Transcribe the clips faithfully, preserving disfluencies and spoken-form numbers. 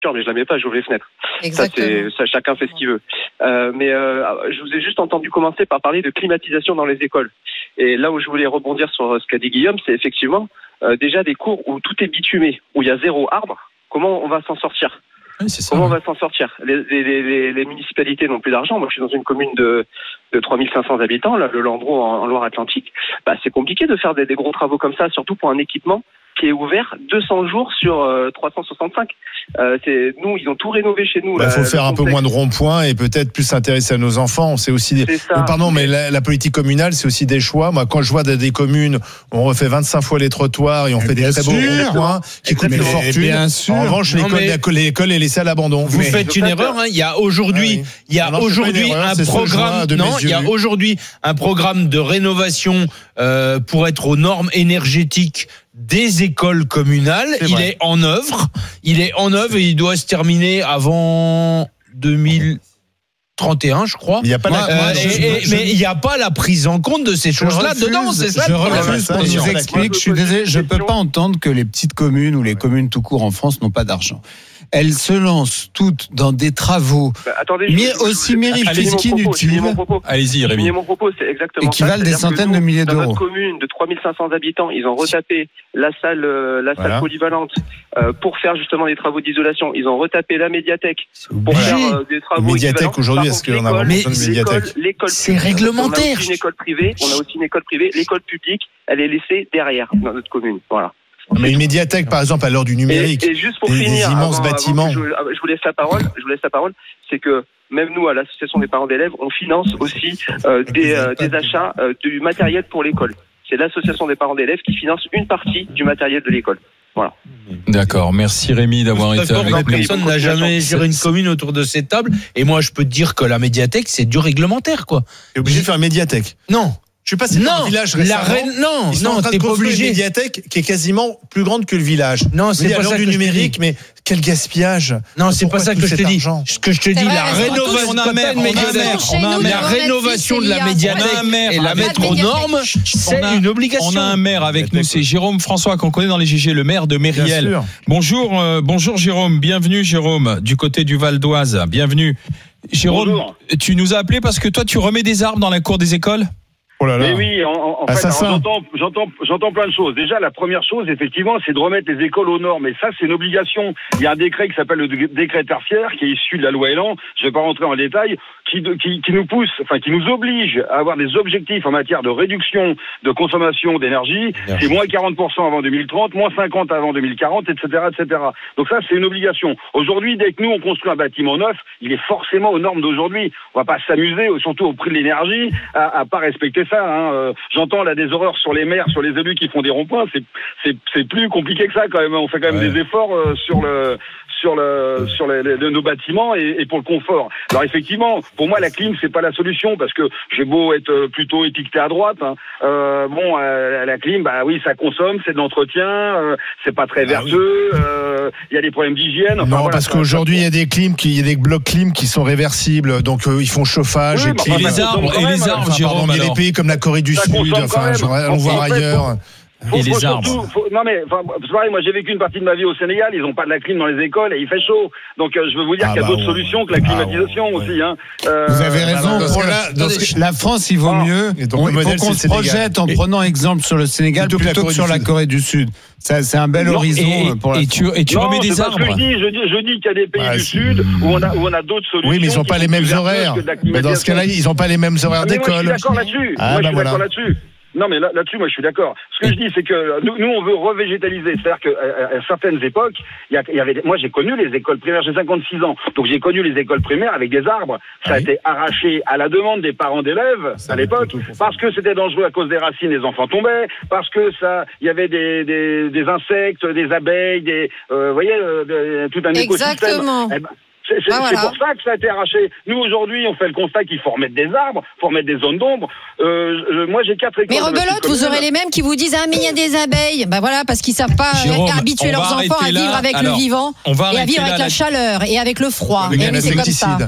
mais je la mets pas, j'ouvre les fenêtres. Exactement. Ça, c'est, ça, chacun fait ce qu'il veut. Euh, mais euh, je vous ai juste entendu commencer par parler de climatisation dans les écoles. Et là où je voulais rebondir sur ce qu'a dit Guillaume, c'est effectivement euh, déjà des cours où tout est bitumé, où il y a zéro arbre. Comment on va s'en sortir ? Oui, c'est ça, Comment ouais. on va s'en sortir ? les, les, les, les municipalités n'ont plus d'argent. Moi, je suis dans une commune de, de trois mille cinq cents habitants, là, le Landreau en, en Loire-Atlantique. Bah, c'est compliqué de faire des, des gros travaux comme ça, surtout pour un équipement qui est ouvert deux cents jours sur euh, trois cent soixante-cinq. Euh, c'est, nous, ils ont tout rénové chez nous. Il bah, faut faire un peu moins de ronds-points et peut-être plus s'intéresser à nos enfants. C'est aussi des... c'est ça. Euh, pardon, mais la, la politique communale, c'est aussi des choix. Moi, quand je vois des, des communes, on refait vingt-cinq fois les trottoirs et on mais fait des très beaux ronds-points qui coûtent une fortune. Bien sûr. En revanche, Non, l'école, mais... l'école est laissée à l'abandon. Vous mais... faites une erreur. Hein. Il y a aujourd'hui, ah oui. il y a non, aujourd'hui erreur, un programme. Non, il y a aujourd'hui un programme de rénovation euh, pour être aux normes énergétiques des écoles communales. C'est il vrai. est en œuvre. Il est en œuvre et il doit se terminer avant deux mille trente et un, je crois. Il n'y a pas moi, la... euh, et, et, mais il n'y a pas la prise en compte de ces choses-là refuse, dedans. C'est ça. Je refuse qu'on nous explique. Je suis désolé, je ne peux pas entendre que les petites communes ou les communes tout court en France n'ont pas d'argent. Elles se lancent toutes dans des travaux bah, attendez, mais je, aussi je, mérifiques qu'inutiles. Allez-y, Rémi. Mon propos, c'est exactement et qui valent des centaines nous, de milliers dans d'euros. Dans notre commune de trois mille cinq cents habitants, ils ont retapé la salle, euh, la voilà. salle polyvalente euh, pour faire justement des travaux d'isolation. Ils ont retapé la médiathèque pour oui. faire euh, des travaux. La médiathèque aujourd'hui, est-ce qu'on a vraiment besoin de médiathèque ? L'école, c'est réglementaire. On a aussi une école privée. On a aussi une école privée. L'école publique, elle est laissée derrière dans notre commune. Voilà. Mais une médiathèque, par exemple, à l'heure du numérique, et, et juste pour des, finir, des immenses avant, bâtiments. avant je, je vous laisse la parole. Je vous laisse la parole. C'est que même nous, à l'association des parents d'élèves, on finance aussi euh, des, euh, des achats euh, du matériel pour l'école. C'est l'association des parents d'élèves qui finance une partie du matériel de l'école. Voilà. D'accord, merci Rémi d'avoir été avec nous. Personne n'a jamais géré une commune autour de cette table. Et moi, je peux te dire que la médiathèque, c'est du réglementaire, quoi. T'es obligé de faire une médiathèque. Non. Je suis passé non, dans le village récemment. La reine, non, Ils sont non, en train t'es de pas construire obligé. une médiathèque qui est quasiment plus grande que le village. Non, c'est oui, pas à l'heure ça du que numérique, je te dis. mais quel gaspillage. Non, c'est pas ça que je te dis. Ce que je te dis, vrai, la rénovation, on a un maire, on a un maire, on a un la maire. rénovation de la médiathèque On a un maire et la avec- mettre aux normes, c'est une obligation. On a un maire avec nous, c'est Jérôme François qu'on connaît dans les G G, le maire de Bien Mériel. sûr. Bonjour, euh, bonjour Jérôme, bienvenue Jérôme, du côté du Val d'Oise, bienvenue. Jérôme, Bonjour. tu nous as appelé parce que toi tu remets des arbres dans la cour des écoles ? Oh là là. Mais oui, en, en fait, alors, j'entends, j'entends, j'entends plein de choses. Déjà, la première chose, effectivement, c'est de remettre les écoles aux normes. Et ça, c'est une obligation. Il y a un décret qui s'appelle le décret tertiaire, qui est issu de la loi Elan. Je ne vais pas rentrer en détail, qui, qui, qui nous pousse, enfin, qui nous oblige à avoir des objectifs en matière de réduction de consommation d'énergie. C'est moins quarante pour cent avant deux mille trente, moins cinquante pour cent avant deux mille quarante, et cetera, et cetera. Donc ça, c'est une obligation. Aujourd'hui, dès que nous, on construit un bâtiment neuf, il est forcément aux normes d'aujourd'hui. On va pas s'amuser, surtout au prix de l'énergie, à, à pas respecter ça, hein. Euh, j'entends là des horreurs sur les maires, sur les élus qui font des ronds-points. C'est, c'est, c'est plus compliqué que ça quand même. On fait quand même ouais. des efforts euh, sur le, sur le, sur les, les, nos bâtiments et, et pour le confort. Alors effectivement, pour moi la clim c'est pas la solution parce que j'ai beau être plutôt étiqueté à droite. Hein, euh, bon, euh, la clim, bah oui, ça consomme, c'est de l'entretien, euh, c'est pas très vertueux. Il euh, y a des problèmes d'hygiène. Enfin, non, voilà, parce ça, qu'aujourd'hui il ça... y a des clims, qui, il y a des blocs clim qui sont réversibles, donc euh, ils font chauffage oui, et, bah, clim. et les arbres, et les arbres, enfin, Jérôme. Pardon, il y a des pays comme la Corée du ça Sud, enfin, on voir en fait, ailleurs. Faut, et faut les surtout, arbres. faut, non mais enfin, c'est pareil, moi j'ai vécu une partie de ma vie au Sénégal, ils ont pas de la clim dans les écoles et il fait chaud. Donc euh, je veux vous dire ah qu'il y a bah d'autres ouais. solutions que la climatisation ah ouais. aussi. Hein. Euh, Vous avez raison. dans ce Pour cas-là, la, dans ce- la France, il vaut Ah. mieux. Et donc, On, le il faut modèle, qu'on c'est se le Sénégal. projette en Et- prenant exemple sur le Sénégal Plutôt que la plutôt que Corée sur du la Sud. Corée du Sud. Ça, c'est un bel Non, horizon et, pour la et tu, et tu non, remets des c'est pas ce que arbres. je dis. Je dis, je dis qu'il y a des pays Ah, du si. Sud où on a, où on a d'autres solutions. Oui, mais ils n'ont qui pas sont les mêmes plus vertueuses horaires. que de la Mais dans ce cas-là, climatisation. ils n'ont pas les mêmes horaires Ah, mais moi, d'école. je suis d'accord là-dessus. Ah, moi, bah je suis voilà. d'accord là-dessus. Non, mais là, là-dessus, moi, je suis d'accord. Ce que je dis, c'est que nous, nous on veut revégétaliser. C'est-à-dire qu'à à certaines époques, il y, a, il y avait, des... moi, j'ai connu les écoles primaires. J'ai cinquante-six ans, donc j'ai connu les écoles primaires avec des arbres. Ça Ah a oui. été arraché à la demande des parents d'élèves Ça à l'époque, tout pour parce que c'était dangereux à cause des racines, les enfants tombaient, parce que ça, il y avait des, des, des insectes, des abeilles, des, euh, vous voyez, euh, de, tout un écosystème. Exactement. Eh ben, C'est, c'est, Ah, c'est voilà. pour ça que ça a été arraché. Nous, aujourd'hui, on fait le constat qu'il faut remettre des arbres, il faut remettre des zones d'ombre. Euh, je- moi, j'ai quatre écoles. Mais dans ma petite rebelote, vous commune. aurez les mêmes qui vous disent ah mais il y a des abeilles. Ben voilà parce qu'ils savent pas Jérôme, euh, habituer on va leurs enfants à arrêter vivre là. avec Alors, le vivant on va et à arrêter vivre là avec la- la chaleur et avec le froid. Avec Et un oui, c'est comme ça. insecticide.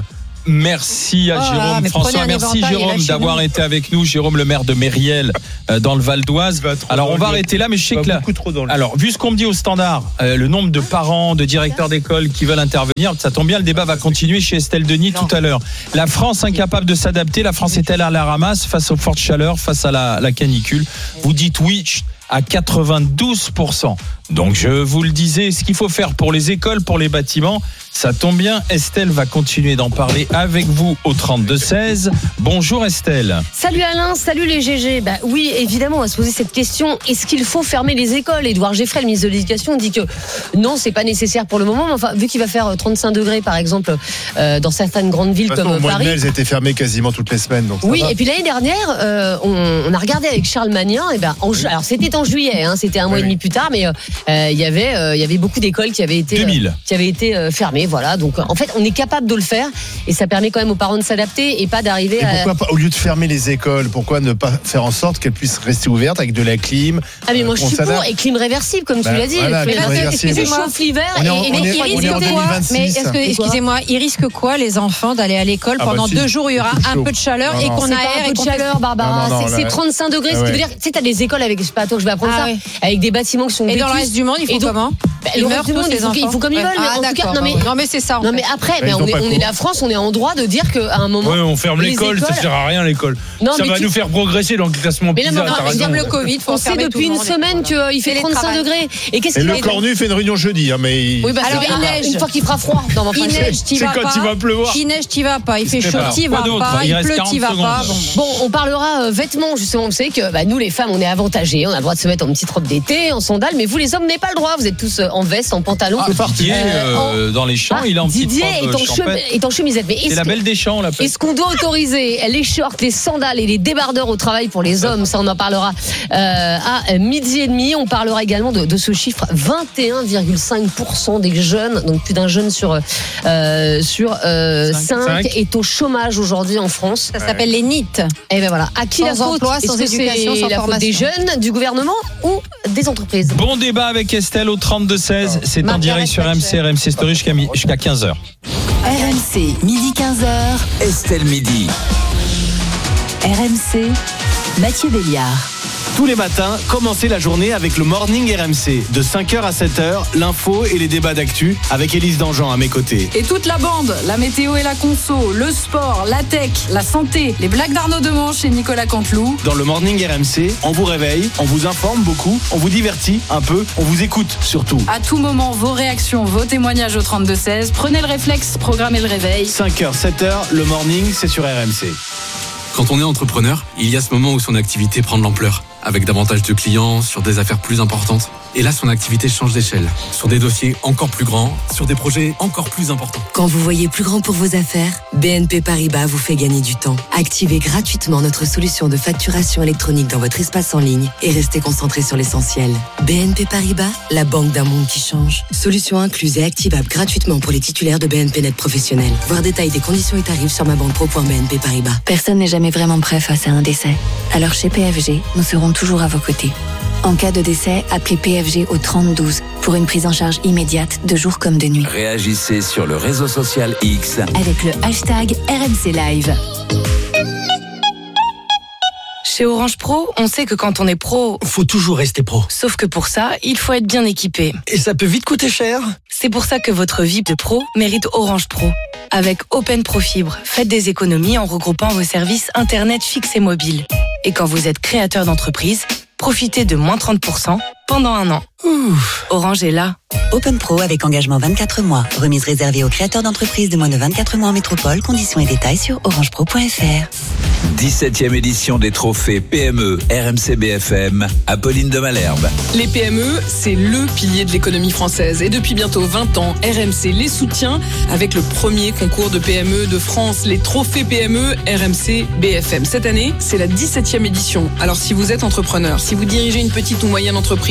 Merci à Oh, Jérôme mais François. prenez un Merci éventail, Jérôme lâchez-nous. d'avoir été avec nous. Jérôme, le maire de Mériel, euh, dans le Val d'Oise. Alors on va arrêter là, mais je sais que là. Alors vu ce qu'on me dit au standard, euh, le nombre de parents, de directeurs d'école qui veulent intervenir, ça tombe bien, le débat va continuer chez Estelle Denis tout à l'heure. La France incapable de s'adapter, la France est-elle à la ramasse face aux fortes chaleurs, face à la, la canicule? Vous dites oui à quatre-vingt-douze pour cent. Donc je vous le disais, ce qu'il faut faire pour les écoles, pour les bâtiments, ça tombe bien, Estelle va continuer d'en parler avec vous au trente-deux seize. Bonjour Estelle. Salut Alain, salut les G G. Bah oui, évidemment, on va se poser cette question. Est-ce qu'il faut fermer les écoles? Édouard Geffray, le ministre de l'Éducation, dit que non, c'est pas nécessaire pour le moment. Mais enfin, vu qu'il va faire trente-cinq degrés, par exemple, euh, dans certaines grandes villes De toute comme façon, au mois de Paris. mai, elles étaient fermées quasiment toutes les semaines. Donc ça Oui, va. et puis l'année dernière, euh, on, on a regardé avec Charles Magnin. Et ben, en, ju- alors c'était en juillet, hein, c'était un mois Oui, et demi oui. plus tard, mais euh, il y avait, euh, il y avait beaucoup d'écoles qui avaient été, deux mille. euh, qui avaient été euh, fermées. Voilà. Donc, en fait, on est capable de le faire, et ça permet quand même aux parents de s'adapter et pas d'arriver Et à. pourquoi pas, au lieu de fermer les écoles, pourquoi ne pas faire en sorte qu'elles puissent rester ouvertes avec de la clim? Ah mais moi je On suis pour, s'adapte. et clim réversible comme Bah, tu l'as dit. voilà, Mais clim parce que réversible. ils chauffent l'hiver On est en- et, et on les- est- ils on est risquent en quoi deux mille vingt-six. Mais est-ce que, Quoi excusez-moi, ils risquent quoi les enfants d'aller à l'école Ah bah pendant si. deux jours où il y aura C'est un chaud. peu de chaleur Non, et non. qu'on C'est pas aère un et peu de qu'on chaleur, Barbara. Non, non, c'est là, c'est ouais. trente-cinq degrés. Ah Ce qui veut ouais. dire, tu sais, t'as des écoles avec, je sais pas, toi, je vais apprendre Ah ça, ouais. avec des bâtiments qui sont Et dans le vétustes. reste du monde, ils font Et donc- comment Bah, Ils le meurent reste du tous monde, les il faut qu'ils- enfants. il faut comme ils Ouais. veulent. Mais Ah, en tout cas, d'accord, non mais. bah oui. Non, mais c'est ça, en Non fait. mais après, Mais mais ils on sont est, pas on est cons. la France, on est en droit de dire qu'à un moment. Ouais, on ferme les l'école, ça écoles- sert à rien l'école. Non, Ça mais va tu- nous faire progresser dans le classement Mais non, PISA. mais t'as enfin, raison. Comme le Covid, faut On sait fermer tout depuis le une monde. semaine qu'il fait trente-cinq Télétravail. degrés. Et qu'est-ce Et qu'il le va Cornu fait une réunion jeudi, hein, mais il- Oui, bah Alors, alors, il neige. une fois qu'il fera froid. Non, mais enfin, Il je- neige, t'y C'est vas quand pas. il va pleuvoir. Il neige, t'y vas pas. Il fait se chaud, prépare. t'y Quoi vas d'autre pas. Il Il reste pleut, quarante t'y vas pas. secondes. Bon. Bon, on parlera euh, vêtements, justement. Vous savez que bah, nous, les femmes, on est avantagées. On a le droit de se mettre en petite robe d'été, en sandales, mais vous, les hommes, n'avez pas le droit. Vous êtes tous euh, en veste, en pantalon. Ah, Didier, Euh, euh, dans les champs, Ah, il est en petite Didier robe est en, champêtre. chemin- est en chemisette. Mais C'est est-ce la que- belle des champs, on l'appelle. Est-ce qu'on doit autoriser les shorts, les sandales et les débardeurs au travail pour les hommes? Ça, on en parlera euh, à midi et demi. On parlera également de, de ce chiffre. vingt et un virgule cinq pour cent des jeunes, donc plus d'un jeune sur, euh, sur euh, Cinq. cinq, est au chômage aujourd'hui en France. Ça s'appelle les N I T. Et ben voilà. À qui Sans la faute? emploi, Est-ce sans que éducation, c'est sans la faute des formation. jeunes, du gouvernement ou des entreprises? Bon débat avec Estelle au trente-deux seize. C'est en Margaret direct sur R M C, R M C Story jusqu'à mi- jusqu'à quinze heures. R M C, midi quinze heures. Estelle Midi. R M C, Mathieu Béliard. Tous les matins, commencez la journée avec le Morning R M C. De cinq heures à sept heures, l'info et les débats d'actu avec Élise Dangean à mes côtés. Et toute la bande, la météo et la conso, le sport, la tech, la santé, les blagues d'Arnaud Demanche et Nicolas Canteloup. Dans le Morning R M C, on vous réveille, on vous informe beaucoup, on vous divertit un peu, on vous écoute surtout. À tout moment, vos réactions, vos témoignages au trente-deux seize. Prenez le réflexe, programmez le réveil. cinq heures, sept heures, le Morning, c'est sur R M C. Quand on est entrepreneur, il y a ce moment où son activité prend de l'ampleur, avec davantage de clients, sur des affaires plus importantes. Et là, son activité change d'échelle, sur des dossiers encore plus grands, sur des projets encore plus importants. Quand vous voyez plus grand pour vos affaires, B N P Paribas vous fait gagner du temps. Activez gratuitement notre solution de facturation électronique dans votre espace en ligne et restez concentré sur l'essentiel. B N P Paribas, la banque d'un monde qui change. Solution incluse et activable gratuitement pour les titulaires de B N P Net professionnels. Voir détail des conditions et tarifs sur ma banque pro point b n p paribas. Personne n'est jamais vraiment prêt face à un décès. Alors chez P F G, nous serons toujours à vos côtés. En cas de décès, appelez P F G au trente douze pour une prise en charge immédiate de jour comme de nuit. Réagissez sur le réseau social X avec le hashtag R M C Live. Chez Orange Pro, on sait que quand on est pro, faut toujours rester pro. Sauf que pour ça, il faut être bien équipé. Et ça peut vite coûter cher. C'est pour ça que votre vie de pro mérite Orange Pro. Avec Open Pro Fibre, faites des économies en regroupant vos services Internet fixe et mobile. Et quand vous êtes créateur d'entreprise, profitez de moins trente pour cent pendant un an. Ouf. Orange est là. Open Pro avec engagement vingt-quatre mois. Remise réservée aux créateurs d'entreprises de moins de vingt-quatre mois en métropole. Conditions et détails sur orange pro point f r. dix-septième édition des trophées P M E R M C B F M. Apolline de Malherbe. Les P M E, c'est le pilier de l'économie française. Et depuis bientôt vingt ans, R M C les soutient avec le premier concours de P M E de France, les trophées P M E R M C B F M. Cette année, c'est la dix-septième édition. Alors si vous êtes entrepreneur, si vous dirigez une petite ou moyenne entreprise,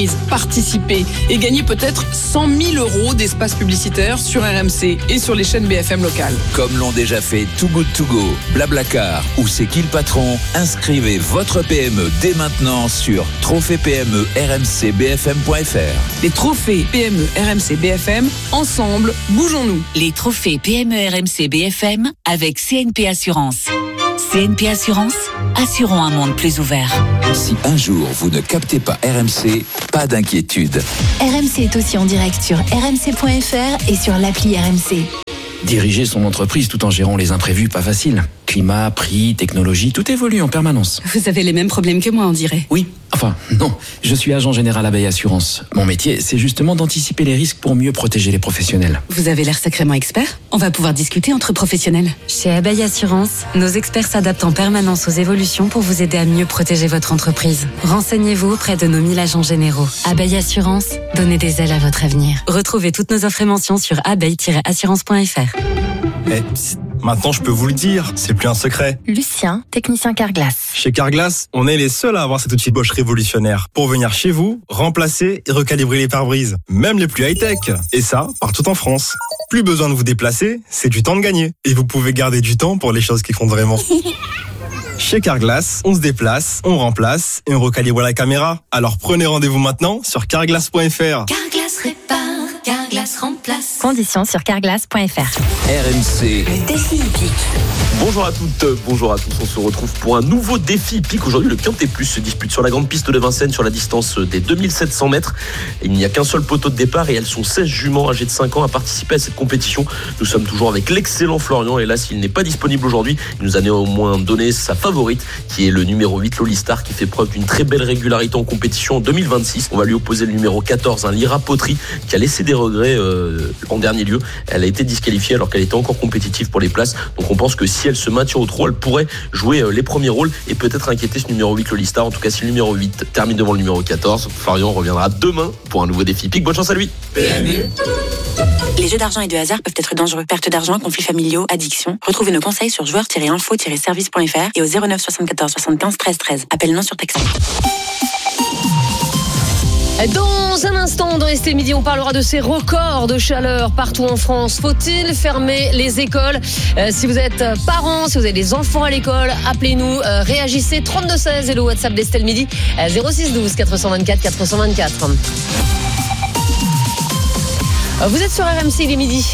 entreprise. Participez et gagnez peut-être cent mille euros d'espace publicitaire sur R M C et sur les chaînes B F M locales. Comme l'ont déjà fait Too Good To Go, Blablacar ou C'est qui le patron, inscrivez votre P M E dès maintenant sur trophée P M E R M C B F M point F R. Les trophées P M E R M C B F M, ensemble, bougeons-nous. Les trophées P M E R M C B F M avec C N P Assurance. C N P Assurance, assurons un monde plus ouvert. Si un jour vous ne captez pas R M C, pas d'inquiétude. R M C est aussi en direct sur R M C point F R et sur l'appli R M C. Diriger son entreprise tout en gérant les imprévus, pas facile. Climat, prix, technologie, tout évolue en permanence. Vous avez les mêmes problèmes que moi, on dirait. Oui, enfin, non. Je suis agent général Abeille Assurance. Mon métier, c'est justement d'anticiper les risques pour mieux protéger les professionnels. Vous avez l'air sacrément expert. On va pouvoir discuter entre professionnels. Chez Abeille Assurance, nos experts s'adaptent en permanence aux évolutions pour vous aider à mieux protéger votre entreprise. Renseignez-vous auprès de nos mille agents généraux. Abeille Assurance, donnez des ailes à votre avenir. Retrouvez toutes nos offres et mentions sur abeille tiret assurance point F R. Eh, psst, maintenant je peux vous le dire, c'est plus un secret. Lucien, technicien Carglass. Chez Carglass, on est les seuls à avoir cet outil Bosch révolutionnaire pour venir chez vous, remplacer et recalibrer les pare-brises, même les plus high-tech. Et ça, partout en France. Plus besoin de vous déplacer, c'est du temps de gagner. Et vous pouvez garder du temps pour les choses qui comptent vraiment. Chez Carglass, on se déplace, on remplace et on recalibre la caméra. Alors prenez rendez-vous maintenant sur carglass point F R. Carglass répare, Carglass remplace. Conditions sur carglass point F R. R M C. Défi hippique. Bonjour à toutes, bonjour à tous. On se retrouve pour un nouveau défi hippique. Aujourd'hui, le Quintet Plus se dispute sur la grande piste de Vincennes sur la distance des deux mille sept cents mètres. Il n'y a qu'un seul poteau de départ et elles sont seize juments âgées de cinq ans à participer à cette compétition. Nous sommes toujours avec l'excellent Florian. Et là, s'il n'est pas disponible aujourd'hui, il nous a néanmoins donné sa favorite, qui est le numéro huit, Lolistar, qui fait preuve d'une très belle régularité en compétition en deux mille vingt-six. On va lui opposer le numéro quatorze, un Lyra Pottery, qui a laissé des regrets euh, en dernier lieu. Elle a été disqualifiée alors qu'elle était encore compétitive pour les places. Donc on pense que si elle se maintient au trot, elle pourrait jouer euh, les premiers rôles et peut-être inquiéter ce numéro huit, Lolistar. En tout cas, si le numéro huit termine devant le numéro quatorze, Florian reviendra demain pour un nouveau défi hippique. Bonne chance à lui. Les jeux d'argent et de hasard peuvent être dangereux. Perte d'argent, conflits familiaux, addiction. Retrouvez nos conseils sur joueurs tiret info tiret service point F R et au zéro neuf soixante-quatorze soixante-quinze treize treize. Appel non surtaxé. Dans un instant, dans Estelle Midi, on parlera de ces records de chaleur partout en France. Faut-il fermer les écoles ? euh, Si vous êtes parents, si vous avez des enfants à l'école, appelez-nous, euh, réagissez. trente-deux seize et le WhatsApp d'Estelle Midi, euh, zéro six douze quatre cent vingt-quatre quatre cent vingt-quatre. Euh, vous êtes sur R M C, il est midi.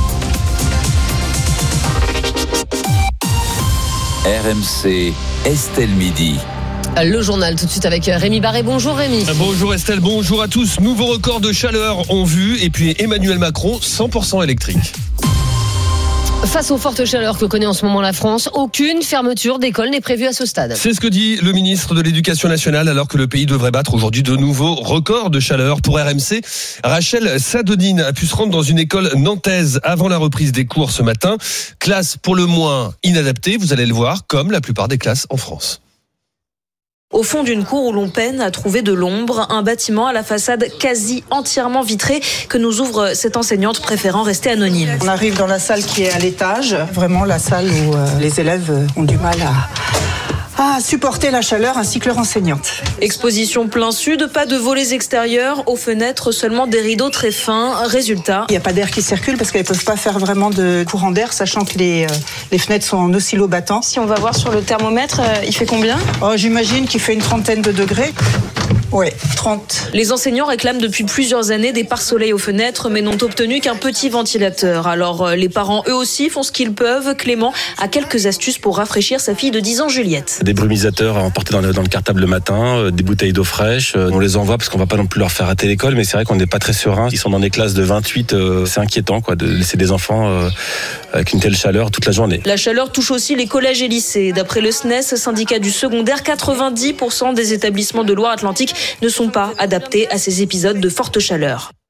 R M C, Estelle Midi. Le journal tout de suite avec Rémi Barré. Bonjour Rémi. Bonjour Estelle, bonjour à tous. Nouveau record de chaleur en vue et puis Emmanuel Macron cent pour cent électrique. Face aux fortes chaleurs que connaît en ce moment la France, aucune fermeture d'école n'est prévue à ce stade. C'est ce que dit le ministre de l'Éducation nationale alors que le pays devrait battre aujourd'hui de nouveaux records de chaleur. Pour R M C, Rachel Sadodine a pu se rendre dans une école nantaise avant la reprise des cours ce matin. Classe pour le moins inadaptée, vous allez le voir, comme la plupart des classes en France. Au fond d'une cour où l'on peine à trouver de l'ombre, un bâtiment à la façade quasi entièrement vitrée que nous ouvre cette enseignante préférant rester anonyme. On arrive dans la salle qui est à l'étage, vraiment la salle où euh, les élèves ont du mal à... à supporter la chaleur ainsi que leur enseignante. Exposition plein sud, pas de volets extérieurs, aux fenêtres seulement des rideaux très fins. Résultat, il n'y a pas d'air qui circule parce qu'elles ne peuvent pas faire vraiment de courant d'air, sachant que les, euh, les fenêtres sont en oscillobattant. Si on va voir sur le thermomètre, euh, il fait combien ? Oh, j'imagine qu'il fait une trentaine de degrés. Ouais, trente. Les enseignants réclament depuis plusieurs années des pare-soleil aux fenêtres, mais n'ont obtenu qu'un petit ventilateur. Alors les parents, eux aussi, font ce qu'ils peuvent. Clément a quelques astuces pour rafraîchir sa fille de dix ans, Juliette. Des brumisateurs à emporter dans le, dans le cartable le matin, euh, des bouteilles d'eau fraîche. Euh, on les envoie parce qu'on va pas non plus leur faire rater l'école, mais c'est vrai qu'on n'est pas très serein. Ils sont dans des classes de vingt-huit, euh, c'est inquiétant quoi, de laisser des enfants euh, avec une telle chaleur toute la journée. La chaleur touche aussi les collèges et lycées. D'après le S N E S, syndicat du secondaire, quatre-vingt-dix pour cent des établissements de Loire-Atlantique ne sont pas adaptés à ces épisodes de forte chaleur.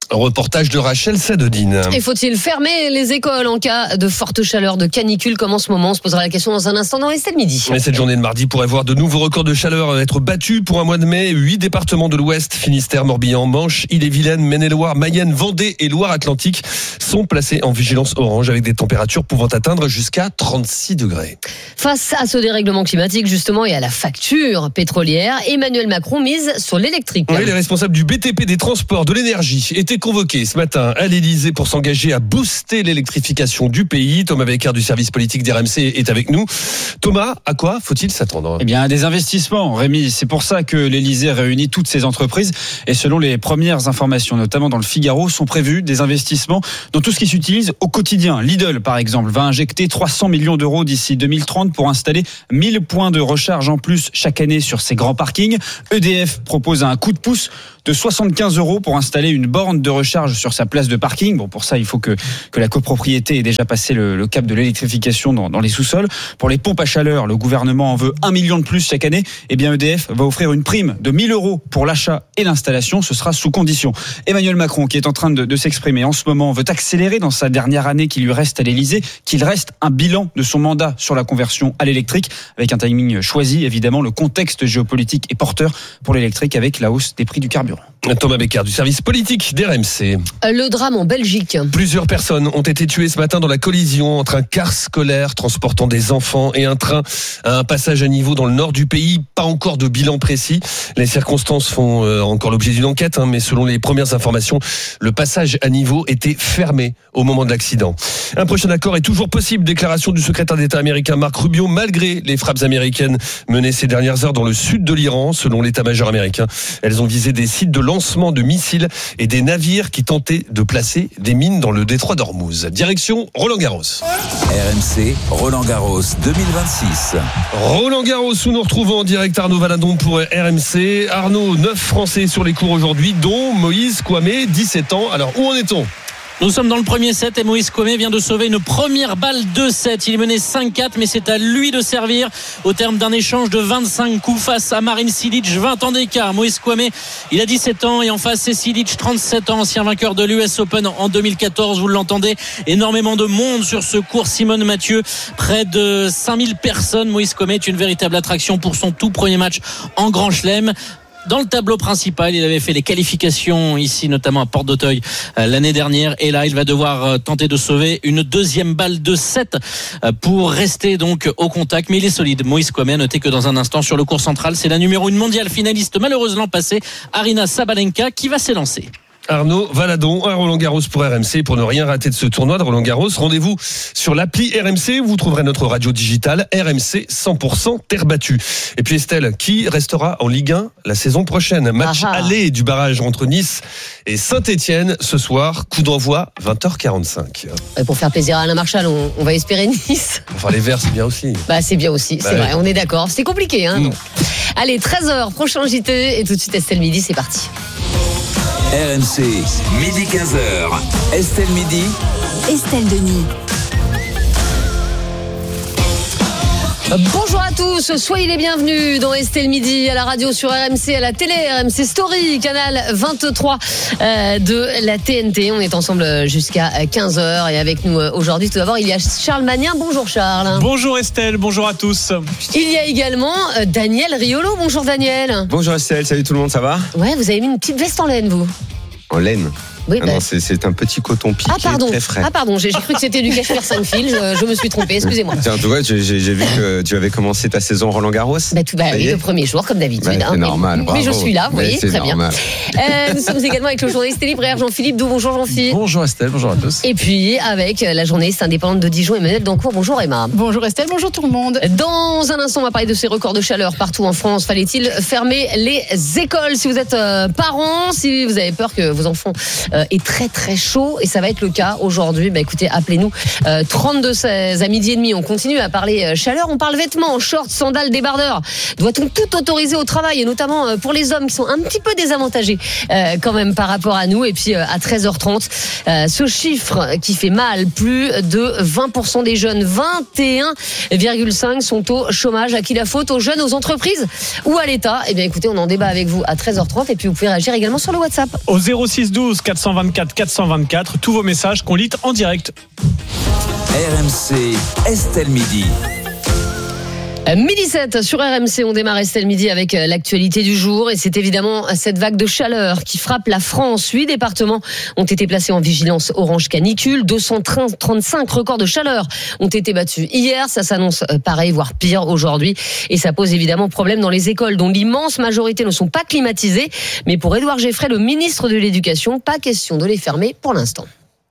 Reportage de Rachel Sadodine. Et faut-il fermer les écoles en cas de forte chaleur, de canicule comme en ce moment? On se posera la question dans un instant dans Estelle Midi. Mais cette journée de mardi pourrait voir de nouveaux records de chaleur être battus pour un mois de mai. Huit départements de l'Ouest, Finistère, Morbihan, Manche, Ille-et-Vilaine, Maine-et-Loire, Mayenne, Vendée et Loire-Atlantique sont placés en vigilance orange avec des températures pouvant atteindre jusqu'à trente-six degrés. Face à ce dérèglement climatique justement et à la facture pétrolière, Emmanuel Macron mise sur l'électrique. Oui, les responsables du B T P, des transports, de l'énergie étaient convoqués ce matin à l'Elysée pour s'engager à booster l'électrification du pays. Thomas Becker du service politique d'R M C est avec nous. Thomas, à quoi faut-il s'attendre? Eh bien, à des investissements, Rémi. C'est pour ça que l'Elysée réunit toutes ces entreprises. Et selon les premières informations, notamment dans le Figaro, sont prévus des investissements dans tout ce qui s'utilise au quotidien. Lidl, par exemple, va injecter trois cents millions d'euros d'ici deux mille trente pour installer mille points de recharge en plus chaque année sur ses grands parkings. E D F propose un coup de pouce de soixante-quinze euros pour installer une borne de recharge sur sa place de parking. Bon, pour ça, il faut que, que la copropriété ait déjà passé le, le cap de l'électrification dans, dans les sous-sols. Pour les pompes à chaleur, le gouvernement en veut un million de plus chaque année. Eh bien, E D F va offrir une prime de mille euros pour l'achat et l'installation. Ce sera sous condition. Emmanuel Macron, qui est en train de, de s'exprimer en ce moment, veut accélérer dans sa dernière année qui lui reste à l'Elysée, qu'il reste un bilan de son mandat sur la conversion à l'électrique, avec un timing choisi. Évidemment, le contexte géopolitique est porteur pour l'électrique avec la hausse des prix du carburant. Thomas Becker du service politique d'R M C. Le drame en Belgique. Plusieurs personnes ont été tuées ce matin dans la collision entre un car scolaire transportant des enfants et un train à un passage à niveau dans le nord du pays. Pas encore de bilan précis. Les circonstances font euh, encore l'objet d'une enquête, hein, mais selon les premières informations, le passage à niveau était fermé au moment de l'accident. Un prochain accord est toujours possible. Déclaration du secrétaire d'État américain Mark Rubio, malgré les frappes américaines menées ces dernières heures dans le sud de l'Iran. Selon l'état-major américain, elles ont visé des sites de lancement de missiles et des navires qui tentaient de placer des mines dans le détroit d'Ormuz. Direction Roland-Garros. R M C, Roland-Garros deux mille vingt-six. Roland-Garros, où nous retrouvons en direct Arnaud Valadon pour R M C. Arnaud, neuf Français sur les cours aujourd'hui, dont Moïse Kouamé, dix-sept ans. Alors, où en est-on ? Nous sommes dans le premier set et Moïse Kouamé vient de sauver une première balle de sept. Il est mené cinq quatre, mais c'est à lui de servir au terme d'un échange de vingt-cinq coups face à Marin Cilic. vingt ans d'écart. Moïse Kouamé, il a dix-sept ans et en face c'est Cilic, trente-sept ans, ancien vainqueur de l'U S Open en deux mille quatorze. Vous l'entendez, énormément de monde sur ce court Simone Mathieu. Près de cinq mille personnes. Moïse Kouamé est une véritable attraction pour son tout premier match en Grand Chelem. Dans le tableau principal, il avait fait les qualifications ici, notamment à Porte d'Auteuil l'année dernière. Et là, il va devoir tenter de sauver une deuxième balle de sept pour rester donc au contact. Mais il est solide. Moïse Kouamé, notez que dans un instant, sur le court central, c'est la numéro une mondiale finaliste, malheureusement passée, Aryna Sabalenka, qui va s'élancer. Arnaud Valadon à Roland-Garros pour R M C. Pour ne rien rater de ce tournoi de Roland-Garros, rendez-vous sur l'appli R M C où vous trouverez notre radio digitale R M C cent pour cent terre battue. Et puis Estelle, qui restera en Ligue un la saison prochaine? Match Aha. aller du barrage entre Nice et Saint-Etienne ce soir, coup d'envoi vingt heures quarante-cinq. Et pour faire plaisir à Alain Marchal, on, on va espérer Nice. Enfin les Verts, c'est bien aussi. Bah c'est bien aussi, c'est bah, vrai, on est d'accord. C'est compliqué, hein. Mm. Allez, treize heures, prochain J T et tout de suite Estelle Midi, c'est parti. R M C, midi quinze heures. Estelle Midi. Estelle Denis. Bonjour à tous, soyez les bienvenus dans Estelle Midi, à la radio, sur R M C, à la télé, R M C Story, canal vingt-trois euh, de la T N T. On est ensemble jusqu'à quinze heures et avec nous aujourd'hui, tout d'abord, il y a Charles Magnin. Bonjour Charles. Bonjour Estelle, bonjour à tous. Il y a également Daniel Riolo. Bonjour Daniel. Bonjour Estelle, salut tout le monde, ça va? Ouais, vous avez mis une petite veste en laine, vous. En laine? Oui, ah bah... non, c'est, c'est un petit coton piqué, ah, pardon. très frais. Ah pardon, j'ai, j'ai cru que c'était du cachemire cinq fils, je, je me suis trompée, excusez-moi. Tiens, en tout cas, j'ai, j'ai vu que tu avais commencé ta saison Roland-Garros. Bah, tout, bah oui, le premier jour, comme d'habitude. Bah, c'est hein, normal, mais, bravo. mais je suis là, vous voyez, très normal. bien. Euh, nous sommes également avec le journaliste et libraire Jean-Philippe Doux. Bonjour Jean-Philippe. Bonjour Estelle, bonjour à tous. Et puis avec la journaliste indépendante de Dijon, Emmanuelle Dancourt. Bonjour Emma. Bonjour Estelle, bonjour tout le monde. Dans un instant, on va parler de ces records de chaleur partout en France. Fallait-il fermer les écoles? Si vous êtes euh, parents, si vous avez peur que vos enfants euh, aient très très chaud, et ça va être le cas aujourd'hui, bah écoutez, appelez-nous euh, trente-deux seize à midi et demi. On continue à parler euh, chaleur, on parle vêtements, shorts, sandales, débardeurs. Doit-on tout autoriser au travail, et notamment euh, pour les hommes qui sont un petit peu désavantagés euh, quand même par rapport à nous? Et puis euh, à treize heures trente, euh, ce chiffre qui fait mal, plus de vingt pour cent des jeunes, vingt et un virgule cinq sont au chômage. À qui la faute? Aux jeunes, aux entreprises ou à l'État? Eh bien écoutez, on en débat avec vous à treize heures trente, et puis vous pouvez réagir également sur le WhatsApp au zéro six douze quatre quatre cent vingt-quatre quatre cent vingt-quatre. Tous vos messages qu'on lit en direct. R M C, Estelle Midi. Midi sept sur R M C, on démarre Estelle Midi avec l'actualité du jour et c'est évidemment cette vague de chaleur qui frappe la France. Huit départements ont été placés en vigilance orange canicule. deux cent trente-cinq records de chaleur ont été battus hier. Ça s'annonce pareil, voire pire aujourd'hui et ça pose évidemment problème dans les écoles dont l'immense majorité ne sont pas climatisées. Mais pour Édouard Geffray, le ministre de l'Éducation, pas question de les fermer pour l'instant.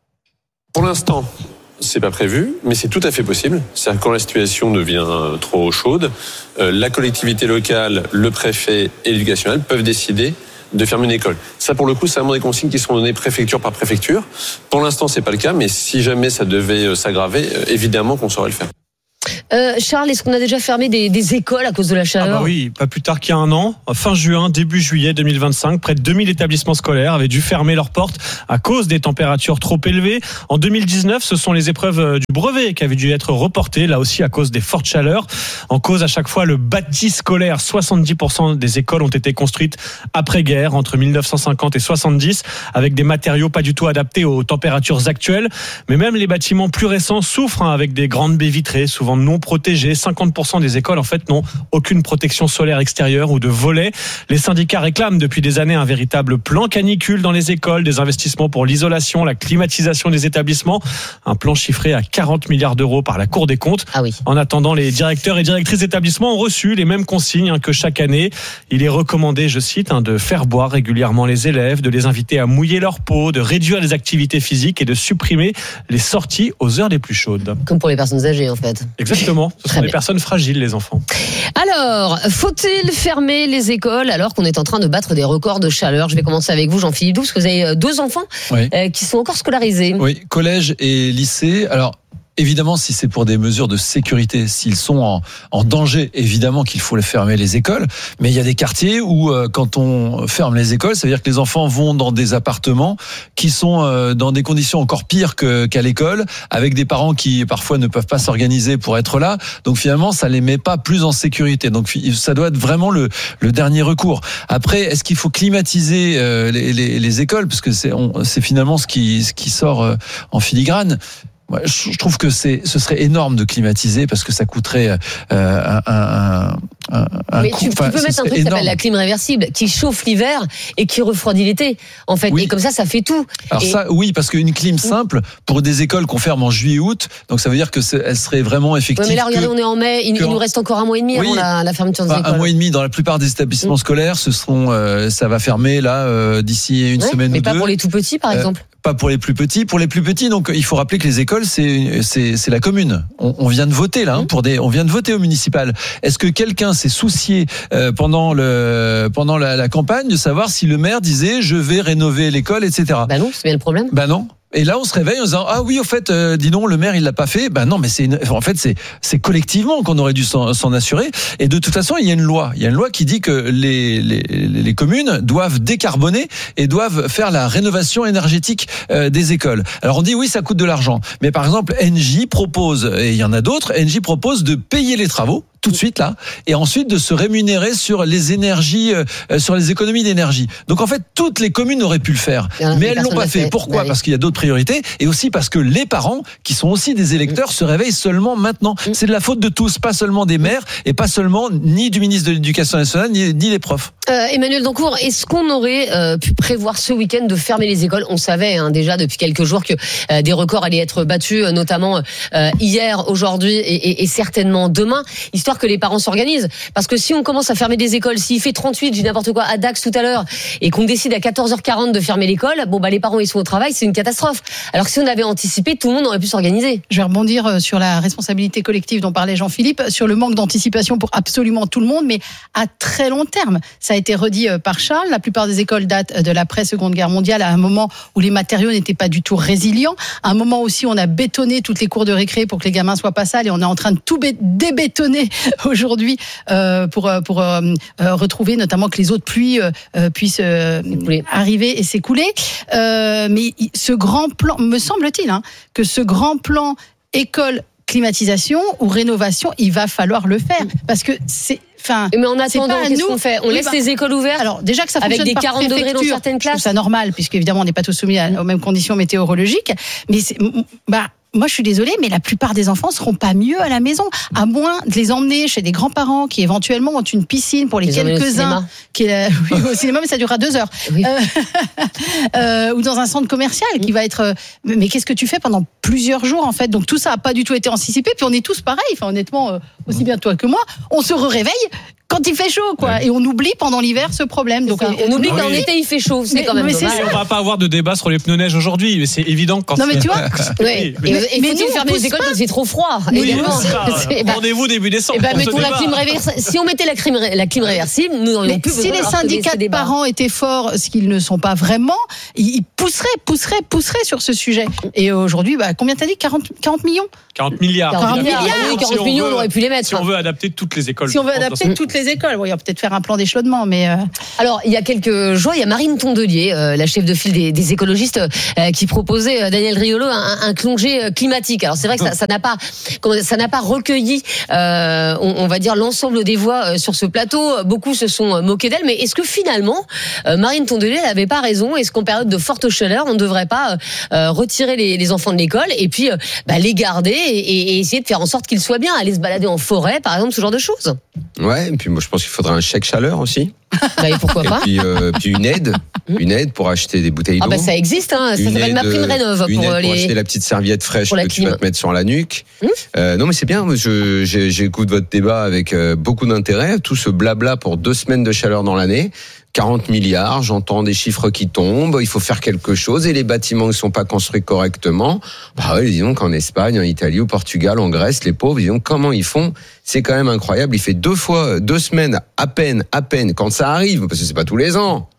Pour l'instant, c'est pas prévu, mais c'est tout à fait possible. C'est-à-dire quand la situation devient trop chaude, euh, la collectivité locale, le préfet et l'éducation nationale peuvent décider de fermer une école. Ça, pour le coup, c'est vraiment des consignes qui seront données préfecture par préfecture. Pour l'instant, c'est pas le cas, mais si jamais ça devait s'aggraver, évidemment qu'on saurait le faire. Euh, Charles, est-ce qu'on a déjà fermé des, des écoles à cause de la chaleur ? Ah bah oui, pas plus tard qu'il y a un an, fin juin, début juillet deux mille vingt-cinq, près de deux mille établissements scolaires avaient dû fermer leurs portes à cause des températures trop élevées. En deux mille dix-neuf, ce sont les épreuves du brevet qui avaient dû être reportées, là aussi à cause des fortes chaleurs. En cause à chaque fois le bâti scolaire. soixante-dix pour cent des écoles ont été construites après-guerre, entre mille neuf cent cinquante et soixante-dix, avec des matériaux pas du tout adaptés aux températures actuelles. Mais même les bâtiments plus récents souffrent hein, avec des grandes baies vitrées, souvent non protégées. cinquante pour cent des écoles en fait n'ont aucune protection solaire extérieure ou de volets. Les syndicats réclament depuis des années un véritable plan canicule dans les écoles, des investissements pour l'isolation, la climatisation des établissements, un plan chiffré à quarante milliards d'euros par la Cour des comptes. Ah oui. En attendant, les directeurs et directrices d'établissements ont reçu les mêmes consignes hein, que chaque année. Il est recommandé, je cite, hein, de faire boire régulièrement les élèves, de les inviter à mouiller leur peau, de réduire les activités physiques et de supprimer les sorties aux heures les plus chaudes. Comme pour les personnes âgées en fait. Exactement. Ce sont des personnes fragiles, les enfants. Alors, faut-il fermer les écoles alors qu'on est en train de battre des records de chaleur ? Je vais commencer avec vous, Jean-Philippe Doux, parce que vous avez deux enfants oui. euh, qui sont encore scolarisés. Oui, collège et lycée. Alors, évidemment, si c'est pour des mesures de sécurité, s'ils sont en, en danger, évidemment qu'il faut les fermer les écoles. Mais il y a des quartiers où, euh, quand on ferme les écoles, ça veut dire que les enfants vont dans des appartements qui sont euh, dans des conditions encore pires que, qu'à l'école, avec des parents qui parfois ne peuvent pas s'organiser pour être là. Donc finalement, ça les met pas plus en sécurité. Donc ça doit être vraiment le, le dernier recours. Après, est-ce qu'il faut climatiser euh, les, les, les écoles, parce que c'est, on, c'est finalement ce qui, ce qui sort euh, en filigrane. Moi, je trouve que c'est, ce serait énorme de climatiser parce que ça coûterait euh, un, un, un, un Mais coût. tu, tu enfin, peux mettre un truc qui s'appelle la clim réversible, qui chauffe l'hiver et qui refroidit l'été. En fait, oui. Et comme ça, ça fait tout. Alors et... ça, oui, parce qu'une clim simple pour des écoles qu'on ferme en juillet-août, donc ça veut dire que elle serait vraiment effective. Ouais, mais là, regardez, que, on est en mai, il, il nous reste encore un mois et demi oui. avant la, la fermeture des enfin, écoles. Un mois et demi dans la plupart des établissements mmh. scolaires, ce seront, euh, ça va fermer là euh, d'ici une ouais, semaine ou deux. Mais pas pour les tout petits, par euh, exemple. Pas pour les plus petits. Pour les plus petits, donc il faut rappeler que les écoles, c'est c'est, c'est la commune. On, on vient de voter là, hein, pour des, on vient de voter au municipal. Est-ce que quelqu'un s'est soucié euh, pendant le pendant la, la campagne de savoir si le maire disait je vais rénover l'école, et cetera. Bah non, c'est bien le problème. Bah non. Et là, on se réveille en disant ah oui, au fait, euh, dis donc, le maire il l'a pas fait. Ben non, mais c'est une... en fait c'est c'est collectivement qu'on aurait dû s'en, s'en assurer. Et de toute façon, il y a une loi, il y a une loi qui dit que les les, les communes doivent décarboner et doivent faire la rénovation énergétique euh, des écoles. Alors on dit oui, ça coûte de l'argent, mais par exemple, Engie propose, et il y en a d'autres, Engie propose de payer les travaux tout de suite là, et ensuite de se rémunérer sur les énergies, euh, sur les économies d'énergie. Donc en fait, toutes les communes auraient pu le faire, mais elles l'ont pas fait. fait. Pourquoi ? Bah, parce qu'il y a d'autres priorités, et aussi parce que les parents, qui sont aussi des électeurs, mmh. se réveillent seulement maintenant. Mmh. C'est de la faute de tous, pas seulement des maires, et pas seulement ni du ministre de l'Éducation nationale, ni, ni des profs. Euh, Emmanuel Dancourt, est-ce qu'on aurait euh, pu prévoir ce week-end de fermer les écoles ? On savait hein, déjà depuis quelques jours que euh, des records allaient être battus, euh, notamment euh, hier, aujourd'hui et, et, et certainement demain, histoire que les parents s'organisent. Parce que si on commence à fermer des écoles, s'il fait trente-huit, j'ai n'importe quoi, à Dax tout à l'heure, et qu'on décide à quatorze heures quarante de fermer l'école, bon bah les parents ils sont au travail, c'est une catastrophe. Alors que si on avait anticipé, tout le monde aurait pu s'organiser. Je vais rebondir sur la responsabilité collective dont parlait Jean-Philippe, sur le manque d'anticipation pour absolument tout le monde, mais à très long terme. Ça a été redit par Charles, la plupart des écoles datent de l'après-Seconde Guerre mondiale, à un moment où les matériaux n'étaient pas du tout résilients, à un moment aussi où on a bétonné toutes les cours de récré pour que les gamins soient pas sales, et on est en train de tout bé- débétonner aujourd'hui euh, pour, pour euh, retrouver notamment que les eaux de pluie euh, puissent euh, arriver et s'écouler. Euh, mais ce grand plan, me semble-t-il, hein, que ce grand plan école climatisation ou rénovation, il va falloir le faire parce que c'est. Enfin, mais en attendant, qu'est-ce qu'on fait ? On oui, laisse bah, les écoles ouvertes. Alors déjà que ça avec fonctionne des quarante degrés dans certaines classes. Je trouve ça normal puisque évidemment on n'est pas tous soumis à, aux mêmes conditions météorologiques. Mais c'est, bah. Moi, je suis désolée, mais la plupart des enfants seront pas mieux à la maison, à moins de les emmener chez des grands-parents qui éventuellement ont une piscine pour les, les quelques-uns, qui est, oui, au cinéma, mais ça durera deux heures, oui. euh, euh, ou dans un centre commercial qui va être. Mais qu'est-ce que tu fais pendant plusieurs jours en fait ? Donc tout ça a pas du tout été anticipé. Puis on est tous pareils. Enfin, honnêtement, euh, aussi bien toi que moi, on se réveille quand il fait chaud, quoi. Ouais. Et on oublie pendant l'hiver ce problème. Donc, on, on oublie qu'en oui. été il fait chaud. C'est mais, quand même mais dommage. On va pas avoir de débat sur les pneus neige aujourd'hui, mais c'est évident quand. Non, mais tu vois. oui. Mais, mais, et faut-il fermer les écoles quand il fait trop froid ? Oui, rendez-vous début décembre. Eh ben, mettons la clim réversible. Si on mettait la clim, la clim réversible, nous n'aurions plus besoin. Si les syndicats de parents étaient forts, ce qu'ils ne sont pas vraiment, ils pousseraient, pousseraient, pousseraient sur ce sujet. Et aujourd'hui, bah, combien t'as dit ? quarante millions ? quarante milliards. quarante milliards. quarante millions, on aurait pu les mettre. Si on veut adapter toutes les écoles. Si on veut adapter toutes les écoles, oui, on va peut-être faire un plan d'échelonnement, mais. Euh... Alors, il y a quelques jours, il y a Marine Tondelier, euh, la chef de file des, des écologistes, euh, qui proposait à Daniel Riolo un, un congé climatique. Alors, c'est vrai que ça, ça n'a pas, ça n'a pas recueilli, euh, on, on va dire, l'ensemble des voix sur ce plateau. Beaucoup se sont moqués d'elle, mais est-ce que finalement, euh, Marine Tondelier n'avait pas raison ? Est-ce qu'en période de forte chaleur, on ne devrait pas euh, retirer les, les enfants de l'école et puis euh, bah, les garder et, et essayer de faire en sorte qu'ils soient bien, aller se balader en forêt, par exemple, ce genre de choses ? Ouais, et puis moi je pense qu'il faudrait un chèque chaleur aussi. Bah, et pourquoi pas ? Et puis, euh, puis une aide, une aide pour acheter des bouteilles d'eau. Ah bah ça existe, hein. Ça s'appelle ma prime rénov une pour aide les. Pour acheter la petite serviette fraîche que tu vas te mettre sur la nuque. Hum euh, non mais c'est bien. Je, je, j'écoute votre débat avec euh, beaucoup d'intérêt. Tout ce blabla pour deux semaines de chaleur dans l'année. quarante milliards, j'entends des chiffres qui tombent, il faut faire quelque chose et les bâtiments ne sont pas construits correctement. Bah ouais, disons qu'en Espagne, en Italie, au Portugal, en Grèce, les pauvres, disons comment ils font, c'est quand même incroyable. Il fait deux fois, deux semaines à peine, à peine, quand ça arrive, parce que c'est pas tous les ans.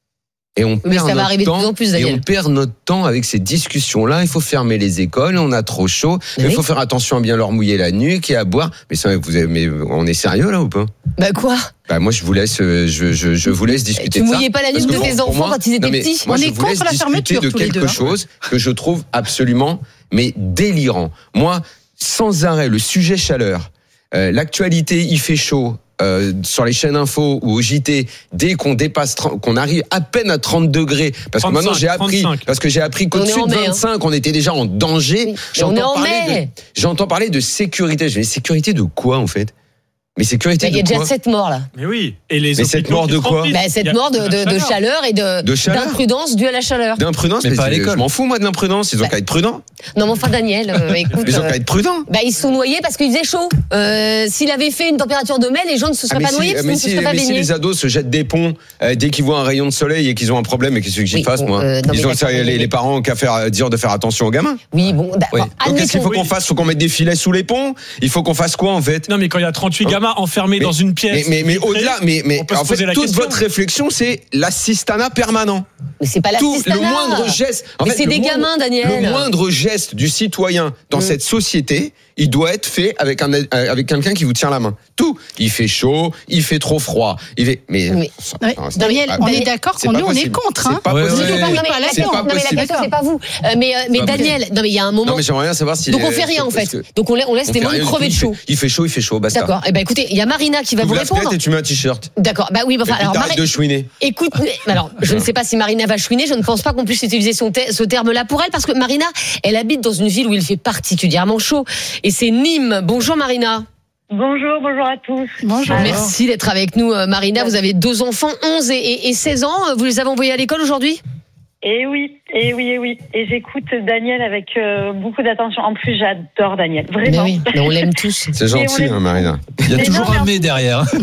Et on Mais perd ça va notre arriver temps, de plus en plus, et Daniel. on perd notre temps avec ces discussions-là. Il faut fermer les écoles, on a trop chaud. Oui. Il faut faire attention à bien leur mouiller la nuque et à boire. Mais ça, vous avez, mais on est sérieux là ou pas? Bah quoi? Bah moi je vous laisse, je, je, je vous laisse discuter tu de ça. Tu mouillais pas la nuque de tes pour, enfants pour moi, quand ils étaient non, mais, petits. moi, on je est vous laisse contre la fermeture de tous les quelque deux, hein. chose que je trouve absolument mais délirant. Moi, sans arrêt, le sujet chaleur, euh, l'actualité, il fait chaud. Euh, sur les chaînes info ou au J T, dès qu'on dépasse, qu'on arrive à peine à trente degrés, parce que maintenant j'ai appris, trente-cinq parce que j'ai appris qu'au-dessus de vingt-cinq, hein. On était déjà en danger. Oui, j'entends parler de, j'entends parler de sécurité. Je dis, sécurité de quoi en fait? Mais sécurité bah, de quoi? Il y a déjà sept morts là. Mais oui. Et les mais cette mort de quoi? Bah, cette mort de, de, de chaleur et de, de chaleur. d'imprudence due à la chaleur. D'imprudence, mais, mais pas à l'école. Je m'en fous moi de l'imprudence. Ils ont bah. qu'à être prudents. Non mais enfin Daniel, euh, écoute. Ils ont qu'à être prudents. Bah ils se sont noyés parce qu'il faisait chaud. Euh, s'il avait fait une température de mai, les gens ne se seraient ah, pas si, noyés parce qu'ils ne se seraient pas baignés. Mais si les ados se jettent des ponts euh, dès qu'ils voient un rayon de soleil et qu'ils ont un problème, et qu'est-ce que j'y oui, fasse bon, moi euh, non, Ils ont les, les parents qu'à faire dire de faire attention aux gamins. Oui bon. Oui. Donc qu'est-ce qu'il faut qu'on fasse? Faut qu'on mette des filets sous les ponts? Il faut qu'on fasse quoi en fait? Non mais quand il y a trente-huit gamins enfermés dans une pièce. Mais mais au-delà, mais mais en fait toute votre réflexion c'est l'assistanat permanent. Mais c'est pas l'assistanat. Le moindre geste. Mais c'est des gamins, Daniel. Le moindre geste du citoyen dans cette société, il doit être fait avec un avec quelqu'un qui vous tient la main. Tout. Il fait chaud, il fait trop froid. Il fait. Mais. mais ça, non, mais Daniel, on est d'accord qu'on nous on est contre. C'est pas possible. C'est pas possible. C'est pas vous. Mais mais Daniel, non mais il y a un moment. Non mais j'aimerais bien savoir si. Donc on fait rien en fait. Donc on laisse les gens crever de chaud. Il fait chaud, il fait chaud. Basta. D'accord. Eh ben écoutez, il y a Marina qui va vous répondre. Et tu mets un t-shirt. D'accord. Bah oui. Enfin alors. Arrête de chouiner. Écoute, alors je ne sais pas si Marina va chouiner. Je ne pense pas qu'on puisse utiliser son te- ce terme-là pour elle parce que Marina, elle habite dans une ville où il fait particulièrement chaud et c'est Nîmes. Bonjour Marina. Bonjour, bonjour à tous. Bonjour. Merci d'être avec nous Marina. Vous avez deux enfants, onze et, et, et seize ans. Vous les avez envoyés à l'école aujourd'hui ? Eh oui, eh oui, eh oui. Et j'écoute Daniel avec euh, beaucoup d'attention. En plus, j'adore Daniel, vraiment. Mais oui, mais on l'aime tous. C'est gentil, hein, Marina. Il y a mais toujours non, un mais derrière. non,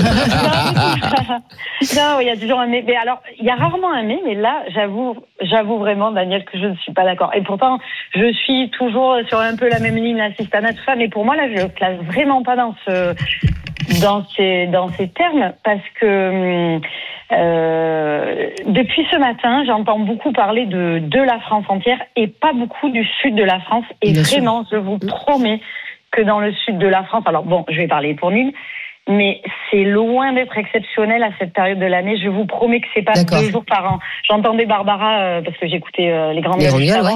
il y a toujours un mais. Mais alors, il y a rarement un mais, mais là, j'avoue, j'avoue vraiment, Daniel, que je ne suis pas d'accord. Et pourtant, je suis toujours sur un peu la même ligne, l'assistanat, tout ça. Mais pour moi, là, je ne classe vraiment pas dans ce, dans ces, dans ces termes, parce que. Euh, depuis ce matin, j'entends beaucoup parler de, de la France entière et pas beaucoup du sud de la France. Et Bien vraiment, sûr. Je vous promets que dans le sud de la France, alors bon, je vais parler pour Nîmes, mais c'est loin d'être exceptionnel à cette période de l'année. Je vous promets que c'est pas D'accord. deux jours par an. J'entendais Barbara, euh, parce que j'écoutais euh, les grandes gueules avant. Ouais.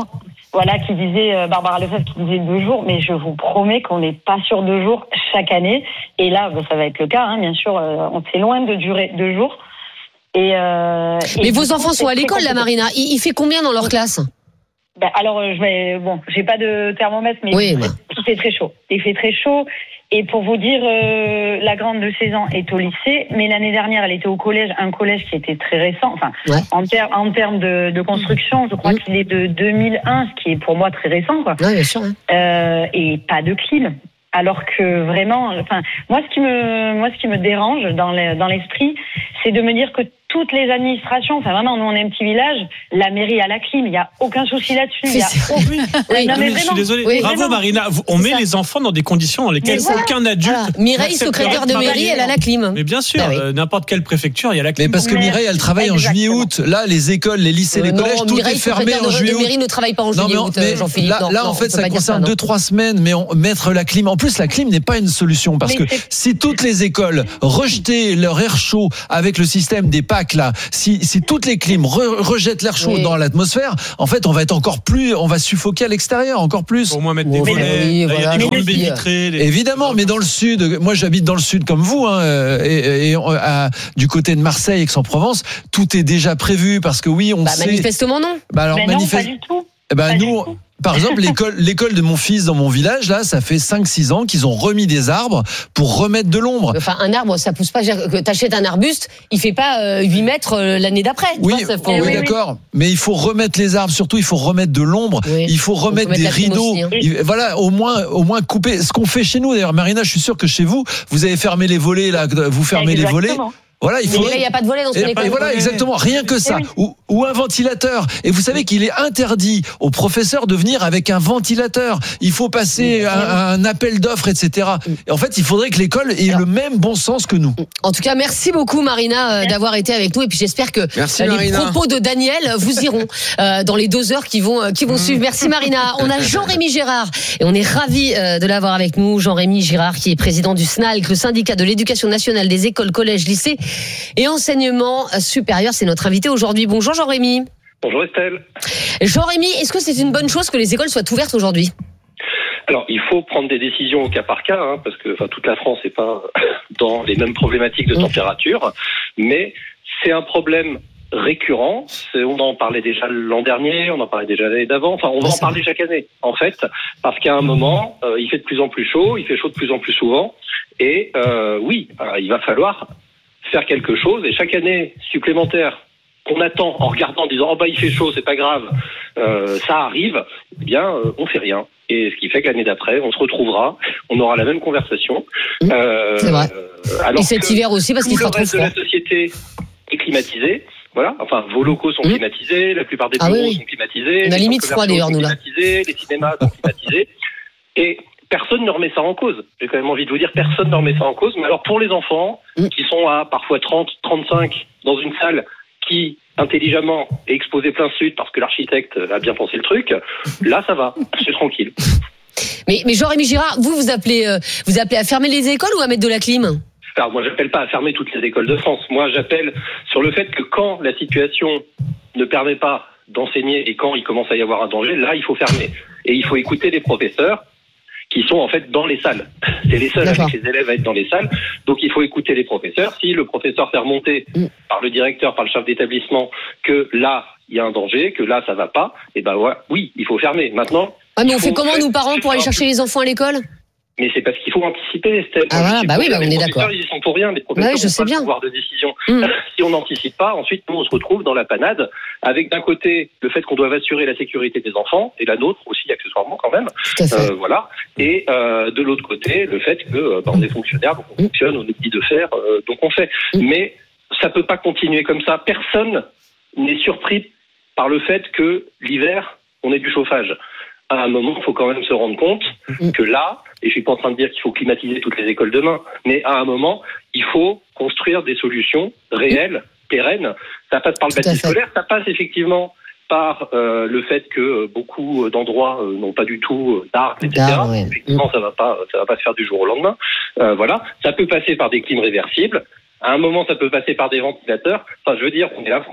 voilà, qui disait, euh, Barbara Lefebvre qui disait deux jours, mais je vous promets qu'on n'est pas sur deux jours chaque année. Et là, bah, ça va être le cas, hein, bien sûr, euh, on c'est loin de durer deux jours. Et, euh, mais et vos coup, enfants sont à l'école, là, Marina. Il, il fait combien dans leur classe? Ben, alors, je vais, bon, j'ai pas de thermomètre, mais oui, il, bah. il fait très chaud. Il fait très chaud. Et pour vous dire, euh, la grande de seize ans est au lycée, mais l'année dernière, elle était au collège, un collège qui était très récent. Enfin, ouais. en, ter- en termes de, de construction, je crois mmh. qu'il est de deux mille un, ce qui est pour moi très récent, quoi. Ouais, bien sûr. Hein. Euh, et pas de clim. Alors que vraiment, enfin, moi, ce qui me, moi, ce qui me dérange dans, le, dans l'esprit, c'est de me dire que toutes les administrations, enfin vraiment, nous on est un petit village, la mairie a la clim, il n'y a aucun souci là-dessus. Il y a aucun... oui, oui, non, mais je suis désolé. Oui, bravo vraiment. Marina, on met ça. Les enfants dans des conditions dans lesquelles voilà. aucun adulte. Voilà. Mireille, secrétaire de mairie, elle a la clim. Mais bien sûr, bah, oui. euh, n'importe quelle préfecture, il y a la clim. Mais parce que Mireille, elle travaille Exactement. en juillet-août. Là, les écoles, les lycées, euh, les collèges, non, tout Mireille, est fermé en juillet-août. La mairie ne travaille pas en juillet-août, Jean-Philippe. Là, là, en fait, ça concerne deux, trois semaines, mais mettre la clim. En plus, la clim n'est pas une solution parce que si toutes les écoles rejetaient leur air chaud avec le système des packs là, si si toutes les clims re- rejettent l'air chaud oui. dans l'atmosphère, en fait, on va être encore plus, on va suffoquer à l'extérieur encore plus. Au moins mettre des volets, oui, voilà. Il y a des grandes baies vitrées. Les... Évidemment, mais dans le sud, moi j'habite dans le sud comme vous, hein, et, et à, du côté de Marseille, Aix-en-Provence, tout est déjà prévu parce que oui, on bah, sait. Manifestement non. Bah alors mais manifeste... non, pas du tout. Eh ben, pas nous. Du tout. Par exemple, l'école, l'école de mon fils dans mon village, là, ça fait cinq six ans qu'ils ont remis des arbres pour remettre de l'ombre. Enfin, un arbre, ça pousse pas. T'achètes un arbuste, il fait pas euh, huit mètres euh, l'année d'après. Oui, vois, ça fait... oui, oui, d'accord. Oui. Mais il faut remettre les arbres, surtout, il faut remettre de l'ombre. Oui. Il faut remettre il faut des rideaux. Aussi, hein. il, voilà, au moins, au moins couper. Ce qu'on fait chez nous, d'ailleurs, Marina, je suis sûr que chez vous, vous avez fermé les volets, là, vous fermez Exactement. les volets. Voilà, il faut. Mais là, il n'y a pas de volet dans son école. Et voilà, exactement, rien que ça. Oui. Ou, ou un ventilateur. Et vous savez qu'il est interdit aux professeurs de venir avec un ventilateur. Il faut passer oui. un, un appel d'offres, et cetera. Et en fait, il faudrait que l'école ait Alors, le même bon sens que nous. En tout cas, merci beaucoup, Marina, euh, d'avoir été avec nous. Et puis, j'espère que merci, euh, les Marina. propos de Daniel vous iront euh, dans les deux heures qui vont, euh, qui vont mmh. suivre. Merci, Marina. On a Jean-Rémy Girard. Et on est ravis euh, de l'avoir avec nous. Jean-Rémy Girard, qui est président du S N A L C, le syndicat de l'éducation nationale des écoles, collèges, lycées et enseignements supérieur, c'est notre invité aujourd'hui. Bonjour Jean-Rémy. Bonjour Estelle. Jean-Rémy, est-ce que c'est une bonne chose que les écoles soient ouvertes aujourd'hui ? Alors, il faut prendre des décisions au cas par cas, hein, parce que enfin, toute la France n'est pas dans les mêmes problématiques de température, mais c'est un problème récurrent. C'est, on en parlait déjà l'an dernier, on en parlait déjà l'année d'avant. Enfin, on va en parler chaque année, en fait, parce qu'à un moment, euh, il fait de plus en plus chaud, il fait chaud de plus en plus souvent, et euh, oui, alors, il va falloir faire quelque chose, et chaque année supplémentaire qu'on attend en regardant en disant oh bah il fait chaud, c'est pas grave, euh, ça arrive, eh bien euh, on fait rien. Et ce qui fait que l'année d'après, on se retrouvera, on aura la même conversation. Euh, c'est vrai. Alors et cet hiver aussi parce qu'il fera trop froid. Le reste de la société est climatisé. Voilà, enfin vos locaux sont mmh. climatisés, la plupart des bureaux ah oui, oui. sont climatisés. On a limite froid d'ailleurs nous là. Les cinémas sont climatisés. Et personne ne remet ça en cause. J'ai quand même envie de vous dire, personne ne remet ça en cause. Mais alors pour les enfants, mmh. qui sont à parfois trente, trente-cinq dans une salle qui, intelligemment, est exposée plein sud parce que l'architecte a bien pensé le truc, là ça va, c'est tranquille. Mais, mais Jean-Rémy Girard, vous, vous appelez, euh, vous appelez à fermer les écoles ou à mettre de la clim ? Alors moi j'appelle pas à fermer toutes les écoles de France. Moi j'appelle sur le fait que quand la situation ne permet pas d'enseigner et quand il commence à y avoir un danger, là il faut fermer. Et il faut écouter les professeurs qui sont en fait dans les salles. C'est les seuls D'accord. avec les élèves à être dans les salles. Donc il faut écouter les professeurs. Si le professeur fait remonter mmh. par le directeur, par le chef d'établissement, que là il y a un danger, que là ça va pas, et ben ouais, oui, il faut fermer. Maintenant. Ah mais on fait comment nous parents pour aller chercher les enfants à l'école ? Mais c'est parce qu'il faut anticiper, Estelle. Ah voilà, bah oui, bah on est d'accord. Les professeurs, ils y sont pour rien. Les professeurs ouais, je sais n'ont pas bien. le pouvoir de décision. Mmh. Si on n'anticipe pas, ensuite, nous, on se retrouve dans la panade avec d'un côté le fait qu'on doit assurer la sécurité des enfants, et la nôtre aussi, accessoirement, quand même. Tout à fait. Euh, voilà. Et euh, de l'autre côté, le fait que euh, bah, on est fonctionnaire, donc on mmh. fonctionne, on est dit de faire, euh, donc on fait. Mmh. Mais ça peut pas continuer comme ça. Personne n'est surpris par le fait que l'hiver, on ait du chauffage. À un moment, il faut quand même se rendre compte mmh. que là, et je suis pas en train de dire qu'il faut climatiser toutes les écoles demain, mais à un moment, il faut construire des solutions réelles, pérennes. Ça passe par le bâti scolaire, ça passe effectivement par euh, le fait que beaucoup d'endroits euh, n'ont pas du tout d'arbres, et cetera. Ah, ouais. Effectivement, ça va pas, ça va pas se faire du jour au lendemain. Euh, voilà, ça peut passer par des clims réversibles. À un moment, ça peut passer par des ventilateurs. Enfin, je veux dire, on est la France.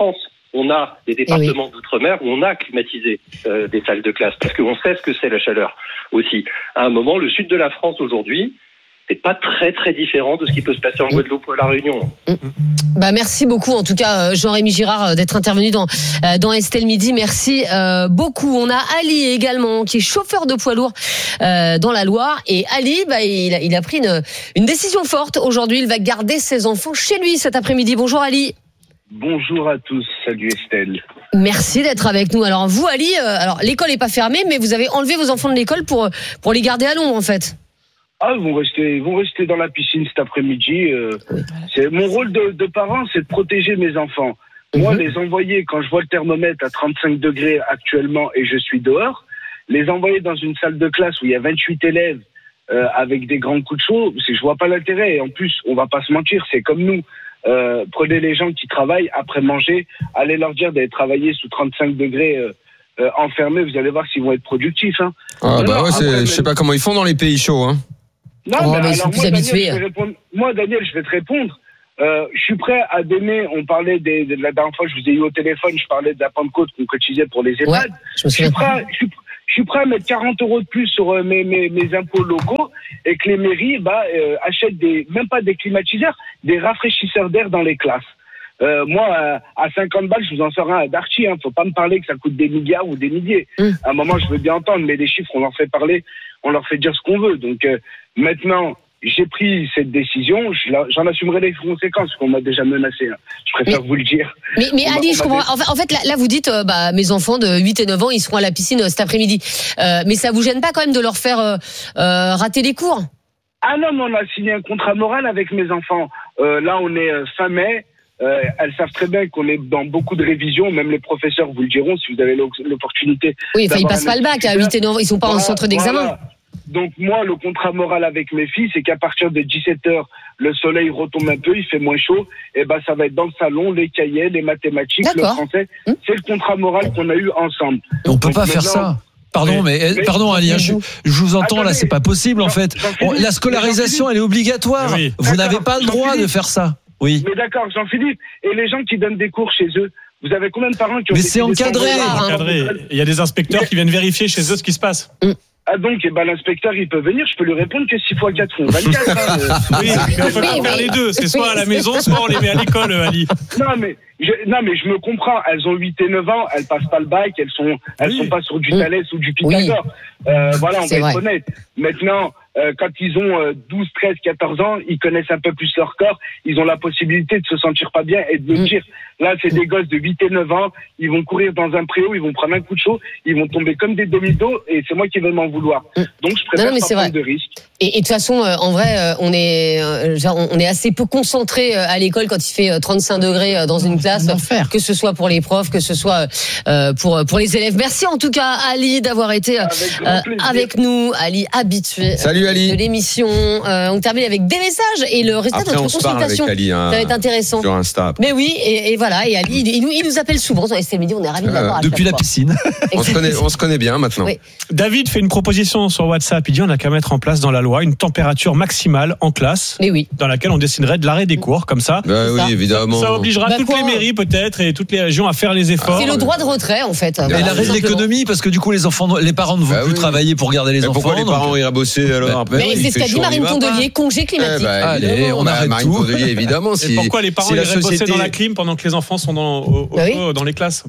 on a des départements oui. d'outre-mer où on a climatisé euh, des salles de classe, parce qu'on sait ce que c'est la chaleur aussi. À un moment, le sud de la France aujourd'hui, c'est pas très très différent de ce qui peut se passer en Guadeloupe ou à La Réunion. Bah merci beaucoup en tout cas Jean-Rémy Girard d'être intervenu dans dans Estelle Midi. Merci euh, beaucoup. On a Ali également qui est chauffeur de poids lourd euh, dans la Loire, et Ali bah il a, il a pris une une décision forte aujourd'hui. Il va garder ses enfants chez lui cet après-midi. Bonjour Ali. Bonjour à tous, salut Estelle. Merci d'être avec nous. Alors vous Ali, euh, alors l'école est pas fermée, mais vous avez enlevé vos enfants de l'école pour pour les garder à l'ombre en fait. Ah, ils vont rester, ils vont rester dans la piscine cet après-midi. Euh, c'est mon rôle de, de parent, c'est de protéger mes enfants. Mm-hmm. Moi, les envoyer quand je vois le thermomètre à trente-cinq degrés actuellement et je suis dehors, les envoyer dans une salle de classe où il y a vingt-huit élèves euh, avec des grands coups de chaud, c'est, je vois pas l'intérêt. Et en plus, on va pas se mentir, c'est comme nous. Euh, prenez les gens qui travaillent après manger, allez leur dire d'aller travailler sous trente-cinq degrés. Euh, euh, enfermés, vous allez voir s'ils vont être productifs. Hein. Ah, bah alors, ouais, c'est, après, je sais pas comment ils font dans les pays chauds. Hein. Non, oh, mais mais alors, moi, Daniel, je vais hein. répondre, moi, Daniel, je vais te répondre. Euh, je suis prêt à donner, on parlait des, de la dernière fois, je vous ai eu au téléphone, je parlais de la Pentecôte qu'on cotisait pour les EHPAD. Ouais, je, me je, suis prêt à, je, suis, je suis prêt à mettre quarante euros de plus sur euh, mes, mes, mes impôts locaux et que les mairies bah, euh, achètent des, même pas des climatiseurs, des rafraîchisseurs d'air dans les classes. Euh, moi, euh, à cinquante balles, je vous en sors un à Darty. Hein. Faut pas me parler que ça coûte des milliards ou des milliers. Mmh. À un moment, je veux bien entendre, mais les chiffres, on leur fait parler, on leur fait dire ce qu'on veut. Donc euh, maintenant, j'ai pris cette décision, j'en assumerai les conséquences, qu'on m'a déjà menacé. Hein. Je préfère mais, vous le dire. Mais, mais Ali, je comprends. En fait, là, là, vous dites, euh, bah, mes enfants de huit et neuf ans, ils seront à la piscine euh, cet après-midi. Euh, mais ça vous gêne pas quand même de leur faire euh, euh, rater les cours? Ah non, mais on a signé un contrat moral avec mes enfants. Euh, là, on est euh, fin mai. Euh, elles savent très bien qu'on est dans beaucoup de révisions, même les professeurs vous le diront si vous avez l'opportunité. Oui, enfin, ils passent pas le bac à huit et neuf ans, ils sont pas voilà, en centre d'examen. Voilà. Donc moi, le contrat moral avec mes filles, c'est qu'à partir de dix-sept heures, le soleil retombe un peu, il fait moins chaud, et ben ça va être dans le salon, les cahiers, les mathématiques, D'accord. le français. Hum. C'est le contrat moral qu'on a eu ensemble. On Donc, peut pas faire ça. Pardon, mais, mais pardon, Ali, je, je vous entends attendez, là, c'est pas possible en fait. On, la scolarisation, elle est obligatoire. Oui. Vous n'avez pas le droit de faire ça. Oui. Mais d'accord, Jean-Philippe, et les gens qui donnent des cours chez eux, vous avez combien de parents qui ont Mais c'est encadré, encadré. Il y a des inspecteurs mais... qui viennent vérifier chez eux ce qui se passe. Mm. Ah donc, eh ben, l'inspecteur, il peut venir, je peux lui répondre que six fois quatre font vingt-quatre. Hein, oui, mais on peut pas faire les deux, c'est soit à la maison, soit on les met à l'école, Ali. Non, mais je, non, mais je me comprends, elles ont huit et neuf ans, elles passent pas le bac, elles sont, elles oui. sont pas sur du Thalès ou du Pythagore. Oui. Euh, voilà, on c'est va vrai. être honnête. Maintenant, euh, quand ils ont euh, douze, treize, quatorze ans, ils connaissent un peu plus leur corps, ils ont la possibilité de se sentir pas bien et de le dire. Là, c'est des gosses de huit et neuf ans, ils vont courir dans un préau, ils vont prendre un coup de chaud, ils vont tomber comme des demi-dos et c'est moi qui vais m'en vouloir. Donc, je préfère non, non, pas prendre de risques. Et, et de toute façon, euh, en vrai, euh, on est, euh, genre, on est assez peu concentré euh, à l'école quand il fait euh, trente-cinq degrés euh, dans une classe, que ce soit pour les profs, que ce soit euh, pour pour les élèves. Merci en tout cas, Ali, d'avoir été euh, avec, avec nous. Ali, habitué Salut, Ali. de l'émission. Euh, on termine avec des messages et le résultat de notre consultation. Ali, hein, ça va être intéressant. Sur Insta. Mais oui, et, et voilà. Et Ali, il, il, nous, il nous appelle souvent dans Estelle Midi. On est ravis de l'avoir. Euh, depuis la piscine. on, se connaît, on se connaît bien maintenant. Oui. David fait une proposition sur WhatsApp. Il dit on n'a qu'à mettre en place dans la loi une température maximale en classe, mais oui. dans laquelle on déciderait de l'arrêt des cours, comme ça. Bah oui, ça, évidemment. Ça, ça obligera bah toutes quoi, les mairies peut-être et toutes les régions à faire les efforts. C'est le droit de retrait en fait. Et voilà, l'arrêt de l'économie, parce que du coup les enfants, les parents ne vont bah plus oui. travailler pour garder les mais enfants. Pourquoi les parents iraient bosser alors? bah, Mais c'est ce qu'a dit Marine Tondelier, congé climatique. Eh bah, Allez, on arrête Marine tout. Tondelier, évidemment. Et pourquoi les parents iraient bosser dans la clim pendant que les enfants sont dans, au, au bah oui. dans les classes?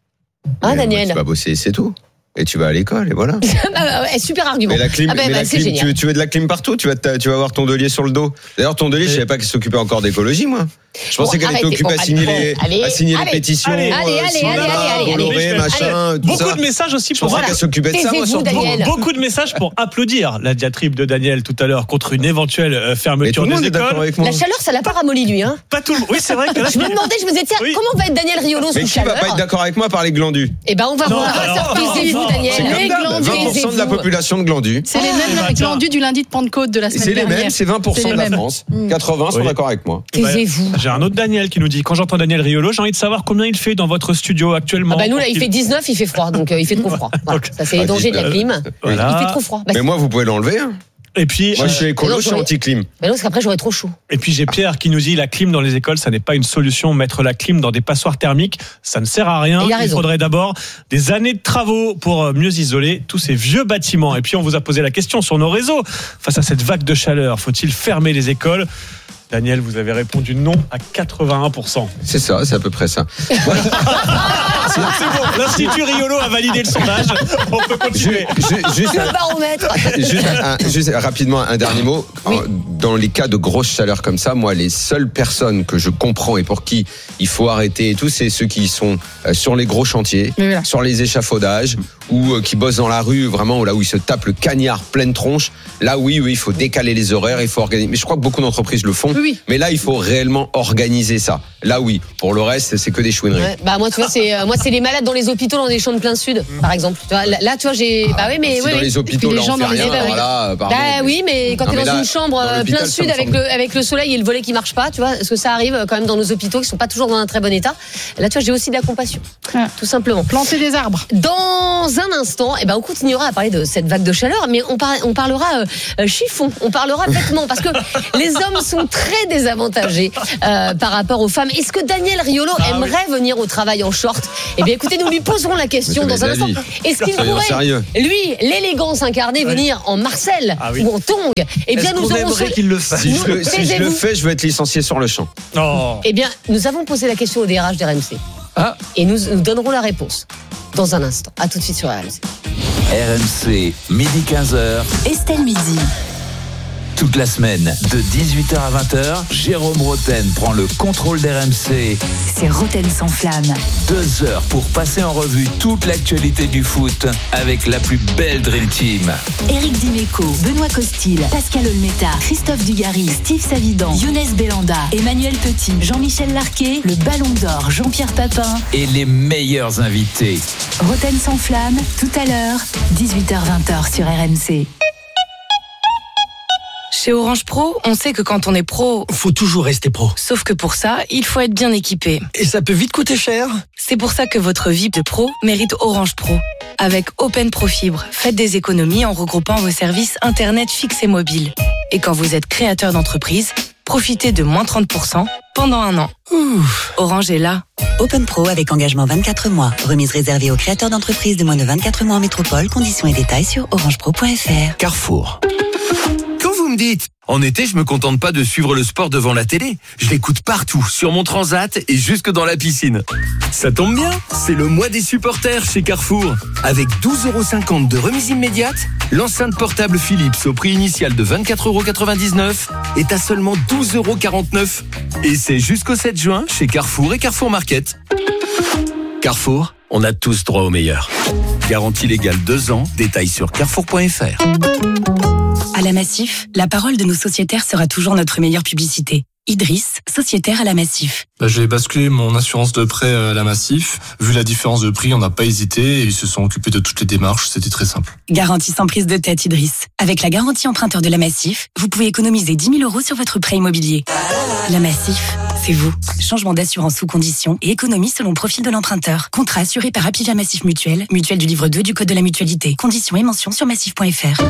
Ah Daniel. Tu vas bosser, c'est tout. Et tu vas à l'école et voilà. Super argument. Mais la clim, ah ben, mais bah, la clim tu, tu veux de la clim partout, tu vas, tu vas avoir Tondelier sur le dos. D'ailleurs, Tondelier, oui. je savais pas qu'il s'occupait encore d'écologie, moi. Je pensais bon, qu'elle était occupée bon, à signer, les, allez, à signer allez, les pétitions. Allez, allez, allez, allez, allez, Bolloré, allez, machin, allez. tout Beaucoup ça. de messages aussi pour. Je pensais qu'elle s'occupait de ça, moi, surtout. Beaucoup de messages pour applaudir la diatribe de Daniel tout à l'heure contre une éventuelle fermeture des écoles. La chaleur, ça l'a pas ramolli, lui, hein. Pas tout le monde. Oui, c'est vrai que là. Je me demandais, je me disais, tiens, comment va être Daniel Riolo sous chaleur? Mais qui va pas être d'accord avec moi par les glandus? Eh ben, on va voir. Surprisez-vous, Daniel. Les glandus. vingt pour cent de la population de glandus. C'est les mêmes glandus du lundi de Pentecôte de la semaine dernière. C'est les mêmes, c'est vingt pour cent de la France. quatre-vingts sont d'accord avec moi. Taisez-vous. J'ai un autre Daniel qui nous dit, quand j'entends Daniel Riolo, j'ai envie de savoir combien il fait dans votre studio actuellement. Ah bah nous là il fait dix-neuf, il fait froid, donc euh, il fait trop froid. Voilà. Ça c'est les dangers de la clim. Voilà. Il fait trop froid. Bah, mais moi vous pouvez l'enlever. Hein. Et puis, moi, je suis écolo, je suis anti-clim. Mais non, parce qu'après, j'aurais trop chaud. Et puis, j'ai Pierre qui nous dit la clim dans les écoles, ça n'est pas une solution. Mettre la clim dans des passoires thermiques, ça ne sert à rien. Il, Il faudrait d'abord des années de travaux pour mieux isoler tous ces vieux bâtiments. Et puis, on vous a posé la question sur nos réseaux. Face à cette vague de chaleur, faut-il fermer les écoles ? Daniel, vous avez répondu non à quatre-vingt-un pour cent. C'est ça, c'est à peu près ça. c'est, c'est bon, l'Institut Riolo a validé le sondage. On peut continuer. Juste, juste, le baromètre. Juste, un, juste rapidement, un dernier mot. Oui. Dans les cas de grosse chaleur comme ça, moi, les seules personnes que je comprends et pour qui il faut arrêter et tout, c'est ceux qui sont sur les gros chantiers, voilà. sur les échafaudages, ou qui bossent dans la rue, vraiment, là où ils se tapent le cagnard pleine tronche. Là, oui, oui, il faut décaler les horaires, il faut organiser. Mais je crois que beaucoup d'entreprises le font. Oui, oui. Mais là, il faut réellement organiser ça. Là, oui. Pour le reste, c'est que des chouineries. Ouais, bah moi, tu vois, c'est euh, moi, c'est les malades dans les hôpitaux, dans les champs de plein sud, par exemple. Tu vois, là, là, tu vois, j'ai. Bah oui, mais si oui, dans oui. les hôpitaux, les là, gens on fait dans les rien. bah, Alors là, pardon, bah oui, mais quand t'es dans là, une chambre dans plein sud avec le avec le soleil et le volet qui marche pas, tu vois, parce que ça arrive quand même dans nos hôpitaux qui sont pas toujours dans un très bon état. Là, tu vois, j'ai aussi de la compassion, ah. tout simplement. Planter des arbres. Dans un instant, eh ben, on continuera à parler de cette vague de chaleur, mais on, par, on parlera euh, chiffon, on parlera vêtements, parce que les hommes sont très désavantagés euh, par rapport aux femmes. Est-ce que Daniel Riolo ah, aimerait oui. venir au travail en short ? Eh bien, écoutez, nous lui poserons la question dans un instant. Est-ce qu'il pourrait, sérieux. lui, l'élégance incarnée, oui. venir en Marcel ah, oui. ou en tongs ? Eh bien, Est-ce nous qu'on aurons aimerait qu'il le fasse. Si, je, le, si je le fais, je vais être licencié sur le champ. Oh. Eh bien, nous avons posé la question au D R H d'R M C. Ah. Et nous, nous donnerons la réponse dans un instant. À tout de suite sur R M C. R M C, midi quinze heures. Estelle Midi. Toute la semaine, de dix-huit heures à vingt heures, Jérôme Roten prend le contrôle d'R M C. C'est Roten sans flamme. Deux heures pour passer en revue toute l'actualité du foot avec la plus belle Dream Team. Éric Dimeco, Benoît Costil, Pascal Olmeta, Christophe Dugarry, Steve Savidan, Younes Belanda, Emmanuel Petit, Jean-Michel Larquet, le Ballon d'Or, Jean-Pierre Papin. Et les meilleurs invités. Roten sans flamme, tout à l'heure, dix-huit heures vingt heures sur R M C. Chez Orange Pro, on sait que quand on est pro, faut toujours rester pro. Sauf que pour ça, il faut être bien équipé. Et ça peut vite coûter cher. C'est pour ça que votre V I P de pro mérite Orange Pro. Avec Open Pro Fibre, faites des économies en regroupant vos services Internet fixes et mobiles. Et quand vous êtes créateur d'entreprise, profitez de moins trente pour cent pendant un an. Ouf. Orange est là. Open Pro avec engagement vingt-quatre mois. Remise réservée aux créateurs d'entreprises de moins de vingt-quatre mois en métropole. Conditions et détails sur orangepro point f r. Carrefour. Quand vous me dites, en été, je me contente pas de suivre le sport devant la télé. Je l'écoute partout, sur mon transat et jusque dans la piscine. Ça tombe bien, c'est le mois des supporters chez Carrefour. Avec douze euros cinquante de remise immédiate, l'enceinte portable Philips au prix initial de vingt-quatre euros quatre-vingt-dix-neuf est à seulement douze euros quarante-neuf. Et c'est jusqu'au sept juin chez Carrefour et Carrefour Market. Carrefour, on a tous droit au meilleur. Garantie légale deux ans, détails sur carrefour point f r. À la Massif, la parole de nos sociétaires sera toujours notre meilleure publicité. Idriss, sociétaire à la Massif. Bah, j'ai basculé mon assurance de prêt à la Massif. Vu la différence de prix, on n'a pas hésité et ils se sont occupés de toutes les démarches. C'était très simple. Garantie sans prise de tête, Idriss. Avec la garantie emprunteur de la Massif, vous pouvez économiser dix mille euros sur votre prêt immobilier. La Massif, c'est vous. Changement d'assurance sous condition et économie selon profil de l'emprunteur. Contrat assuré par Apivia Massif Mutuelle, mutuelle du livre deux du Code de la mutualité. Conditions et mentions sur massif point f r.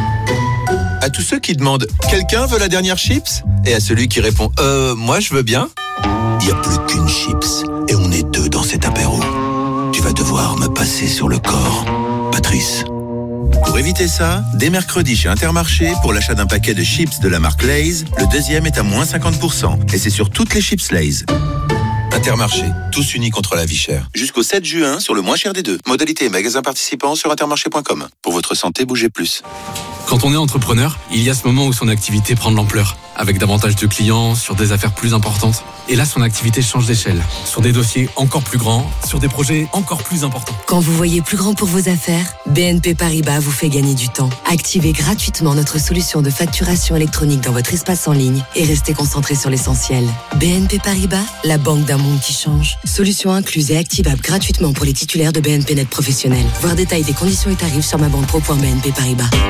À tous ceux qui demandent « Quelqu'un veut la dernière chips ?» et à celui qui répond « Euh, moi je veux bien ?» Il n'y a plus qu'une chips et on est deux dans cet apéro. Tu vas devoir me passer sur le corps, Patrice. Pour éviter ça, dès mercredi chez Intermarché, pour l'achat d'un paquet de chips de la marque Lay's, le deuxième est à moins cinquante pour cent. Et c'est sur toutes les chips Lay's. Intermarché, tous unis contre la vie chère. Jusqu'au sept juin sur le moins cher des deux. Modalité et magasins participants sur intermarché point com. Pour votre santé, bougez plus. Quand on est entrepreneur, il y a ce moment où son activité prend de l'ampleur, avec davantage de clients, sur des affaires plus importantes. Et là, son activité change d'échelle, sur des dossiers encore plus grands, sur des projets encore plus importants. Quand vous voyez plus grand pour vos affaires, B N P Paribas vous fait gagner du temps. Activez gratuitement notre solution de facturation électronique dans votre espace en ligne et restez concentré sur l'essentiel. B N P Paribas, la banque d'un monde qui change. Solution incluse et activable gratuitement pour les titulaires de B N P Net professionnel. Voir détails des conditions et tarifs sur ma banque pro point b n p paribas.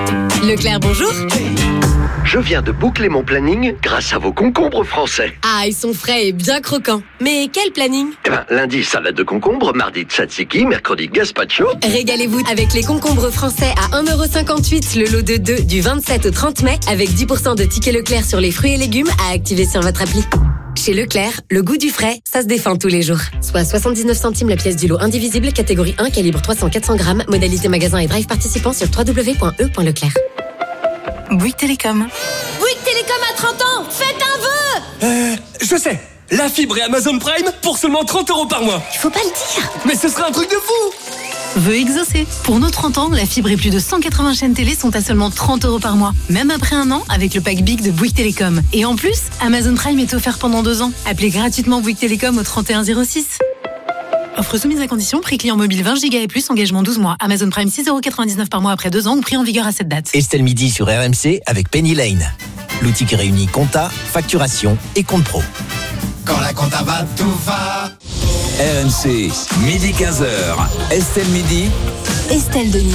Leclerc, bonjour. Je viens de boucler mon planning grâce à vos concombres français. Ah, ils sont frais et bien croquants. Mais quel planning ? Eh ben, lundi, salade de concombre, mardi, tzatziki, mercredi, gazpacho. Régalez-vous avec les concombres français à un euro cinquante-huit le lot de deux du vingt-sept au trente mai avec dix pour cent de tickets Leclerc sur les fruits et légumes à activer sur votre appli. Chez Leclerc, le goût du frais, ça se défend tous les jours. Soit soixante-dix-neuf centimes la pièce du lot indivisible, catégorie un, calibre trois cents à quatre cents grammes, modalité magasin et drive participant sur w w w point e point leclerc. Bouygues Télécom. Bouygues Télécom à trente ans, faites un vœu. Euh, je sais. La fibre et Amazon Prime pour seulement trente euros par mois. Il faut pas le dire. Mais ce sera un truc de fou. Vœu exaucé. Pour nos trente ans, la fibre et plus de cent quatre-vingts chaînes télé sont à seulement trente euros par mois. Même après un an, avec le pack Big de Bouygues Télécom. Et en plus, Amazon Prime est offert pendant deux ans. Appelez gratuitement Bouygues Télécom au trente et un zéro six. Offre soumise à condition, prix client mobile vingt gigas et plus, engagement douze mois. Amazon Prime six euros quatre-vingt-dix-neuf par mois après deux ans ou prix en vigueur à cette date. Estelle Midi sur R M C avec Penny Lane. L'outil qui réunit compta, facturation et compte pro. Quand la compta va, tout va. R M C, midi quinze heures. Estelle Midi. Estelle Denis.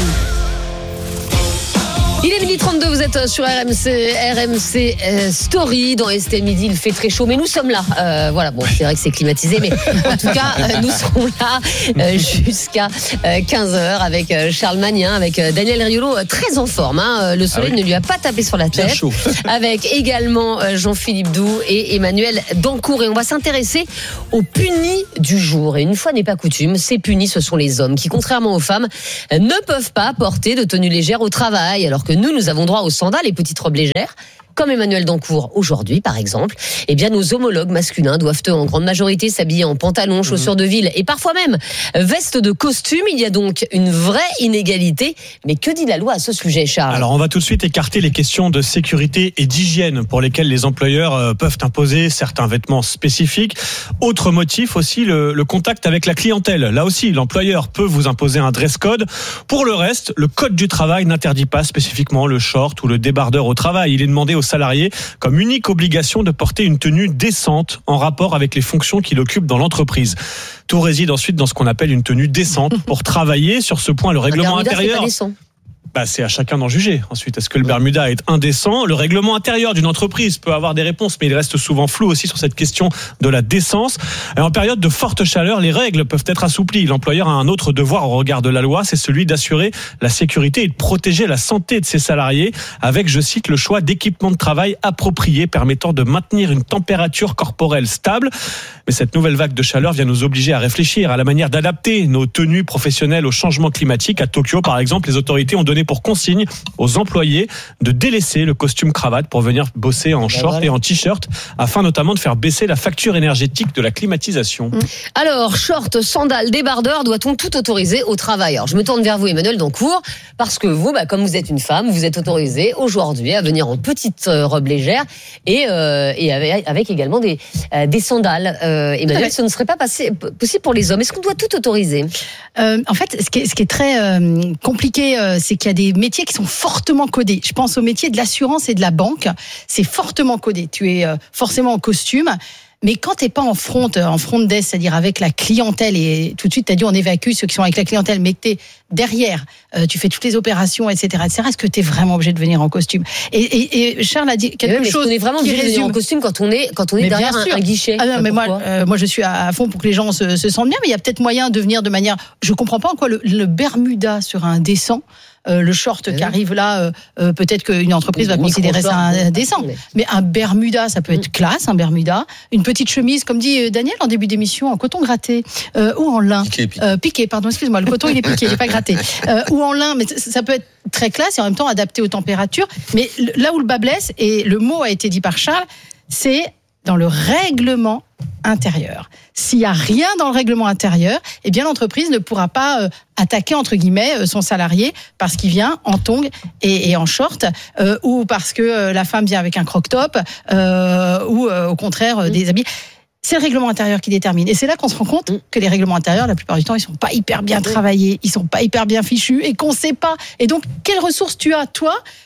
Il est midi trente-deux, vous êtes sur R M C, R M C euh, Story. Dans Estelle Midi, il fait très chaud, mais nous sommes là. Euh, voilà, bon, c'est vrai que c'est climatisé, mais en tout cas, euh, nous serons là euh, jusqu'à euh, quinze heures avec euh, Charles Magnin, avec euh, Daniel Riolo, euh, très en forme. Hein, le soleil ah oui. ne lui a pas tapé sur la tête. Avec également euh, Jean-Philippe Doux et Emmanuel Dancourt. Et on va s'intéresser aux punis du jour. Et une fois n'est pas coutume, ces punis, ce sont les hommes qui, contrairement aux femmes, euh, ne peuvent pas porter de tenue légère au travail, alors que nous, nous avons droit aux sandales et petites robes légères. Comme Emmanuel Dancourt aujourd'hui, par exemple, eh bien, nos homologues masculins doivent en grande majorité s'habiller en pantalon, chaussures de ville et parfois même veste de costume. Il y a donc une vraie inégalité. Mais que dit la loi à ce sujet, Charles ? Alors, on va tout de suite écarter les questions de sécurité et d'hygiène pour lesquelles les employeurs peuvent imposer certains vêtements spécifiques. Autre motif aussi, le, le contact avec la clientèle. Là aussi, l'employeur peut vous imposer un dress code. Pour le reste, le code du travail n'interdit pas spécifiquement le short ou le débardeur au travail. Il est demandé aux salariés comme unique obligation de porter une tenue décente en rapport avec les fonctions qu'il occupe dans l'entreprise. Tout réside ensuite dans ce qu'on appelle une tenue décente pour travailler. Sur ce point, le règlement Bermuda, intérieur... C'est pas décent. Bah, c'est à chacun d'en juger. Ensuite, est-ce que le Bermuda est indécent ? Le règlement intérieur d'une entreprise peut avoir des réponses, mais il reste souvent flou aussi sur cette question de la décence. Et en période de forte chaleur, les règles peuvent être assouplies. L'employeur a un autre devoir au regard de la loi, c'est celui d'assurer la sécurité et de protéger la santé de ses salariés avec, je cite, le choix d'équipements de travail appropriés permettant de maintenir une température corporelle stable. Mais cette nouvelle vague de chaleur vient nous obliger à réfléchir à la manière d'adapter nos tenues professionnelles au changement climatique. À Tokyo, par exemple, les autorités ont donné pour consigne aux employés de délaisser le costume cravate pour venir bosser en short et en t-shirt afin notamment de faire baisser la facture énergétique de la climatisation. Alors, short, sandales, débardeur, doit-on tout autoriser au travail ? Alors, je me tourne vers vous, Emmanuel Dancourt, parce que vous, bah, comme vous êtes une femme, vous êtes autorisée aujourd'hui à venir en petite robe légère et, euh, et avec, avec également des, euh, des sandales. Euh, Emmanuel, ce ne serait pas passé, possible pour les hommes. Est-ce qu'on doit tout autoriser ? euh, En fait, ce qui est, ce qui est très euh, compliqué, euh, c'est qu'il y a des métiers qui sont fortement codés. Je pense au métier de l'assurance et de la banque. C'est fortement codé. Tu es euh, forcément en costume. Mais quand t'es pas en front, en front desk, c'est-à-dire avec la clientèle, et tout de suite t'as dit on évacue ceux qui sont avec la clientèle, mais que t'es derrière, euh, tu fais toutes les opérations, et cetera, et cetera. Est-ce que t'es vraiment obligé de venir en costume ? et, et, et Charles a dit quelque mais chose. On est vraiment obligé de venir en costume quand on est quand on est mais derrière un, un guichet. Ah non, mais moi, euh, moi je suis à fond pour que les gens se, se sentent bien, mais il y a peut-être moyen de venir de manière. Je comprends pas en quoi le, le Bermuda sur un décent. Euh, le short oui. qui arrive là, euh, peut-être qu'une entreprise va considérer ça indécent. Mais... mais un Bermuda, ça peut être classe, un Bermuda. Une petite chemise, comme dit Daniel en début d'émission, en coton gratté euh, ou en lin. Piqué, piqué. Euh, piqué, pardon, excuse-moi, le coton il est piqué, il n'est pas gratté. Euh, ou en lin, mais ça peut être très classe et en même temps adapté aux températures. Mais là où le bas blesse, et le mot a été dit par Charles, c'est dans le règlement intérieur. S'il n'y a rien dans le règlement intérieur, eh bien l'entreprise ne pourra pas euh, attaquer entre guillemets euh, son salarié parce qu'il vient en tongs et, et en short, euh, ou parce que euh, la femme vient avec un croc-top, euh, ou euh, au contraire euh, des habits. C'est le règlement intérieur qui détermine. Et c'est là qu'on se rend compte que les règlements intérieurs, la plupart du temps, ils sont pas hyper bien travaillés, ils sont pas hyper bien fichus et qu'on sait pas. Et donc, quelles ressources tu as, toi,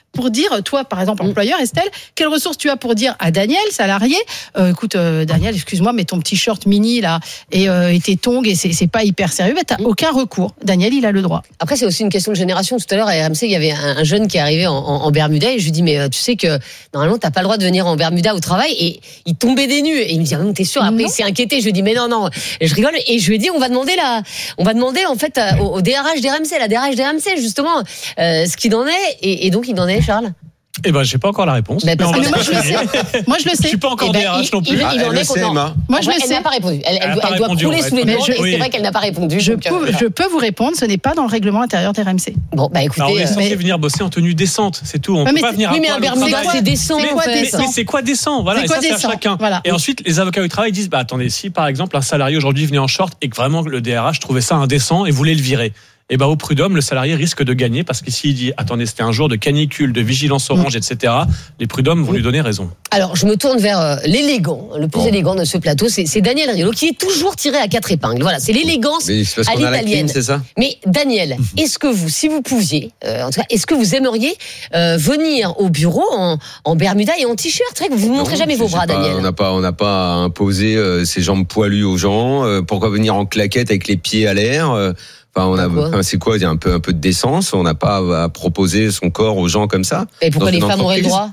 pour dire, toi, par exemple, employeur, Estelle, quelles ressources tu as pour dire à Daniel, salarié, euh, écoute, euh, Daniel, excuse-moi, mais ton petit short mini, là, et, euh, et tes tongs, et c'est, c'est pas hyper sérieux, bah, t'as aucun recours. Daniel, il a le droit. Après, c'est aussi une question de génération. Tout à l'heure, à R M C, il y avait un, un jeune qui est arrivé en, en, en Bermuda, et je lui dis, mais euh, tu sais que, normalement, t'as pas le droit de venir en Bermuda au travail, et il tombait des nues, et il me dit, ah, non, t'es sûr? Après, il s'est inquiété, je lui dis, mais non, non, je rigole, et je lui ai dit, on va demander la, on va demander, en fait, au, au D R H d'R M C, la D R H d'R M C, justement, euh, ce qu'il en est, et, et donc, il en est, Charles? Eh ben, j'ai pas encore la réponse. Mais parce que moi, je le sais. Moi, je le sais. Je suis pas encore eh ben, D R H non plus. Il, il, il ah, en est content. Moi, je le sais. Elle n'a pas répondu. Elle, elle, elle, elle, elle doit répondu, couler sous les ouais, dents. je, Et oui. c'est vrai qu'elle n'a pas répondu. Je, donc, peux, euh, je peux vous répondre, ce n'est pas dans le règlement intérieur d'R M C. Bon, bah écoutez. Alors, on est censé mais... venir bosser en tenue décente, c'est tout. On ouais, peut pas venir oui, mais un Bermuda, c'est décent. C'est quoi décent? Mais c'est quoi décent? Voilà, c'est quoi et ça, décent? c'est à chacun. Voilà. Et ensuite, les avocats du travail disent, bah attendez, si par exemple un salarié aujourd'hui venait en short et que vraiment le D R H trouvait ça indécent et voulait le virer, et ben au prud'homme, le salarié risque de gagner parce que s'il dit attendez, c'était un jour de canicule, de vigilance orange, mmh. et cetera, les prud'hommes vont lui donner raison. Alors, je me tourne vers euh, l'élégant, le plus bon. élégant de ce plateau, c'est, c'est Daniel Riolo, qui est toujours tiré à quatre épingles. Voilà, c'est l'élégance Mais c'est parce à qu'on a l'italienne. la clim, c'est ça? Mais Daniel, est-ce que vous, si vous pouviez, euh, en tout cas, est-ce que vous aimeriez euh, venir au bureau en, en Bermuda et en t-shirt? C'est vrai que vous ne montrez jamais vos bras, pas, Daniel. On n'a pas, on n'a pas imposé euh, ses jambes poilues aux gens. Euh, pourquoi venir en claquette avec les pieds à l'air? euh, Enfin, on a, enfin, c'est quoi? Il y a un peu, un peu de décence. On n'a pas à proposer son corps aux gens comme ça. Et pourquoi les femmes auraient le droit?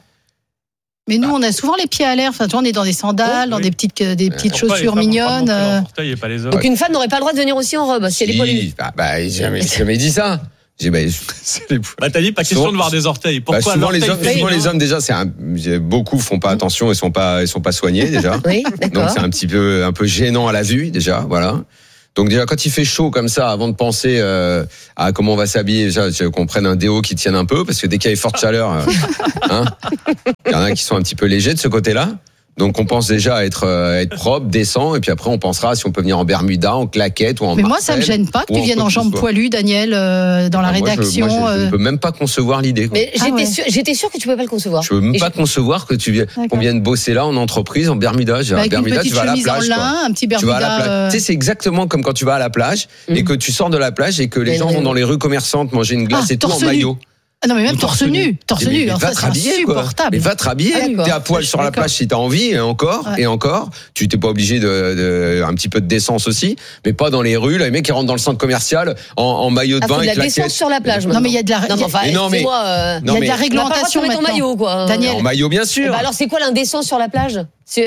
Mais nous, on a souvent les pieds à l'air. Enfin, tu vois, on est dans des sandales, oh, dans oui. des petites, des petites Pourquoi chaussures mignonnes. Euh... Donc une femme n'aurait pas le droit de venir aussi en robe si elle est poilue. Bah, bah, j'ai jamais, j'ai jamais dit ça. J'ai, bah, les... bah, t'as dit pas question souvent, de voir des orteils. Pourquoi bah, souvent les hommes, fait, souvent les hommes déjà, c'est un, beaucoup font pas attention et sont pas, ils sont pas soignés déjà. Oui, d'accord. Donc c'est un petit peu, un peu gênant à la vue déjà, voilà. Donc déjà quand il fait chaud comme ça, avant de penser euh, à comment on va s'habiller, déjà qu'on prenne un déo qui tienne un peu, parce que dès qu'il y a forte chaleur, euh, hein, il y en a qui sont un petit peu légers de ce côté-là. Donc on pense déjà à être, euh, être propre, décent, et puis après on pensera si on peut venir en Bermuda, en claquette ou en. Mais Marcel, moi ça me gêne pas que tu viennes en jambes poilues, Daniel, euh, dans la ah, rédaction. Moi, je, moi, je, euh... je peux même pas concevoir l'idée. Quoi. Mais j'étais, ah ouais. sûr, j'étais sûr que tu pouvais pas le concevoir. Je peux même et pas je... concevoir que tu viennes, qu'on vienne bosser là en entreprise, en Bermuda. Bah, avec Bermuda, une petite tu vas à la plage. En lin, un petit Bermuda. Tu vas à la plage. Euh... Tu sais, c'est exactement comme quand tu vas à la plage mmh. et que tu sors de la plage et que les mais gens non, vont dans les rues commerçantes manger une glace ah, et tout en maillot. Ah non mais même torse nu, torse nu, va te rhabiller quoi. Mais va te rhabiller, t'es à poil sur la plage si t'as envie et encore ouais. et encore, tu t'es pas obligé de, de un petit peu de décence aussi, mais pas dans les rues là, les mecs qui rentrent dans le centre commercial en, en maillot de ah, bain et la décence sur la plage. Non mais il y a de la non, enfin, non mais moi, euh... il y a de la réglementation maintenant. Ton maillot quoi. Daniel. En maillot bien sûr. Bah alors c'est quoi l'indécence sur la plage?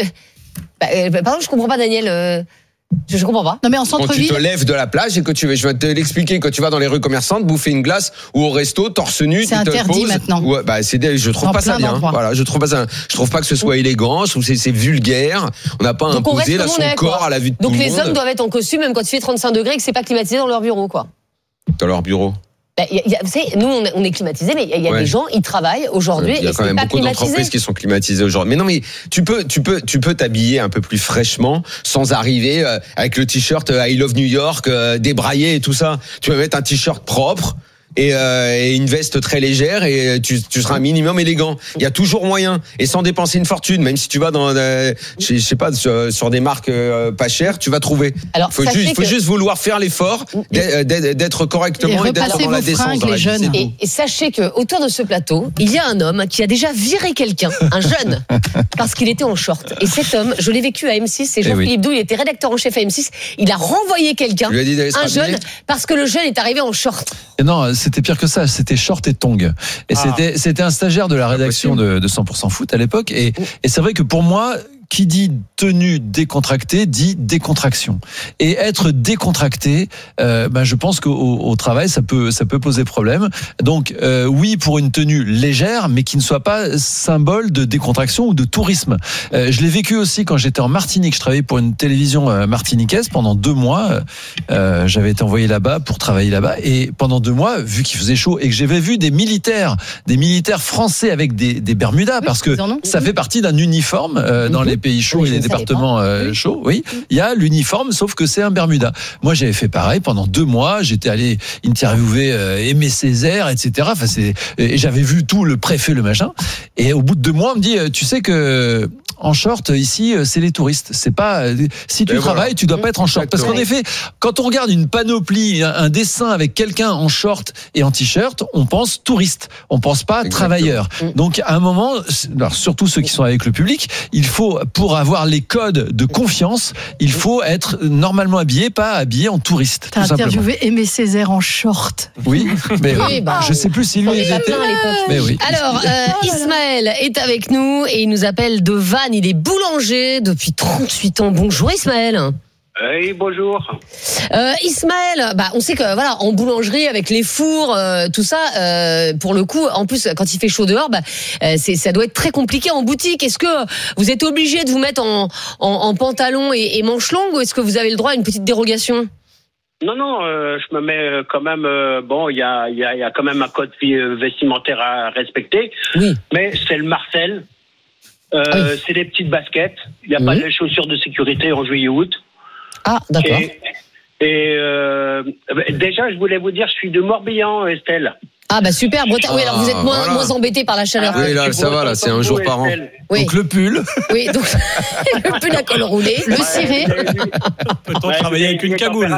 Bah, euh, par exemple, je comprends pas Daniel. Euh... Je, je comprends pas. Non mais en centre-ville. Quand tu te lèves de la plage et que tu veux, je vais te l'expliquer, quand tu vas dans les rues commerçantes, bouffer une glace ou au resto, torse nu, c'est tu te interdit poses. maintenant. Ouais, bah c'est, je trouve en pas ça bien. Endroits. Voilà, je trouve pas ça, je trouve pas que ce soit élégant, je trouve que c'est, c'est vulgaire. On n'a pas donc imposé là son est, corps quoi. à la vue de donc tout le monde. Donc les hommes doivent être en costume même quand il fait trente-cinq degrés et que c'est pas climatisé dans leur bureau quoi. Dans leur bureau. Bah, y a, y a, vous savez, nous on, on est climatisés, mais il y a ouais. des gens, ils travaillent aujourd'hui. Il y a et quand c'est même pas beaucoup climatisé. d'entreprises qui sont climatisées aujourd'hui. Mais non, mais tu peux, tu peux, tu peux t'habiller un peu plus fraîchement sans arriver euh, avec le t-shirt I Love New York euh, débraillé et tout ça. Tu peux mettre un t-shirt propre. Et, euh, et une veste très légère et tu, tu seras un minimum élégant. Il y a toujours moyen et sans dépenser une fortune. Même si tu vas dans, euh, je, je sais pas, sur, sur des marques euh, pas chères, tu vas trouver. Alors, faut juste, faut que... juste vouloir faire l'effort d'être, d'être correctement et, et d'être dans la décence. Dans la jeunes. Et, et sachez que autour de ce plateau, il y a un homme qui a déjà viré quelqu'un, un jeune, parce qu'il était en short. Et cet homme, je l'ai vécu à M six. C'est Jean-Philippe oui. Doux. Il était rédacteur en chef à M six. Il a renvoyé quelqu'un, un jeune, parce que le jeune est arrivé en short. Et non, c'était pire que ça, c'était short et tongs. Et ah. c'était, c'était un stagiaire de la rédaction de, de cent pour cent foot à l'époque. Et, et c'est vrai que pour moi, qui dit tenue décontractée dit décontraction. Et être décontracté, euh, ben je pense qu'au au travail ça peut ça peut poser problème. Donc euh, oui pour une tenue légère, mais qui ne soit pas symbole de décontraction ou de tourisme. Euh, je l'ai vécu aussi quand j'étais en Martinique. Je travaillais pour une télévision euh, martiniquaise pendant deux mois. Euh, j'avais été envoyé là-bas pour travailler là-bas et pendant deux mois, vu qu'il faisait chaud et que j'avais vu des militaires, des militaires français avec des, des Bermudas, oui, parce que ça fait partie d'un uniforme euh, dans les pays chauds oui, et les départements euh, chauds, oui, il y a l'uniforme, sauf que c'est un Bermuda. Moi, j'avais fait pareil pendant deux mois. J'étais allé interviewer euh, Aimé Césaire, et cetera. Enfin, c'est, et j'avais vu tout, le préfet, le machin. Et au bout de deux mois, on me dit, tu sais que En short, ici, c'est les touristes. C'est pas si tu Et travailles, voilà. tu dois pas être en short. Parce qu'en effet, quand on regarde une panoplie, un, un dessin avec quelqu'un en short et en t-shirt, on pense touriste. On pense pas Exactement. travailleur. Donc à un moment, alors, surtout ceux qui sont avec le public, il faut pour avoir les codes de confiance, il faut être normalement habillé, pas habillé en touriste. T'as tout simplement. interviewé Aimé Césaire en short. Oui, mais Oui, bah, je sais plus si lui on il est pas était. plein à l'époque. Mais oui. Alors, euh, Ismaël est avec nous et il nous appelle de Vannes. Il est boulanger depuis trente-huit ans. Bonjour Ismaël. Oui, bonjour. Euh, Ismaël, bah, on sait que voilà, en boulangerie avec les fours, euh, tout ça, euh, pour le coup, en plus quand il fait chaud dehors, bah, euh, c'est, ça doit être très compliqué en boutique. Est-ce que vous êtes obligé de vous mettre en, en, en pantalon et, et manches longues ou est-ce que vous avez le droit à une petite dérogation? Non, non, euh, je me mets quand même. Euh, bon, il y a, y, a, y a quand même un code vestimentaire à respecter. Oui. Mais c'est le Marcel. Euh, oui. C'est des petites baskets. Il n'y a mmh. pas de chaussures de sécurité en juillet-août. Ah, d'accord. Et, et euh, déjà, je voulais vous dire, je suis de Morbihan, Estelle. Ah bah super, Bretagne. Oui, alors vous êtes moins, voilà. moins embêté par la chaleur. Oui, là, ça va, là, c'est un jour par an. Oui. Donc le pull. Oui, donc le pull à col roulé, le Ouais, ciré. Peut-on Ouais, travailler avec une cagoule?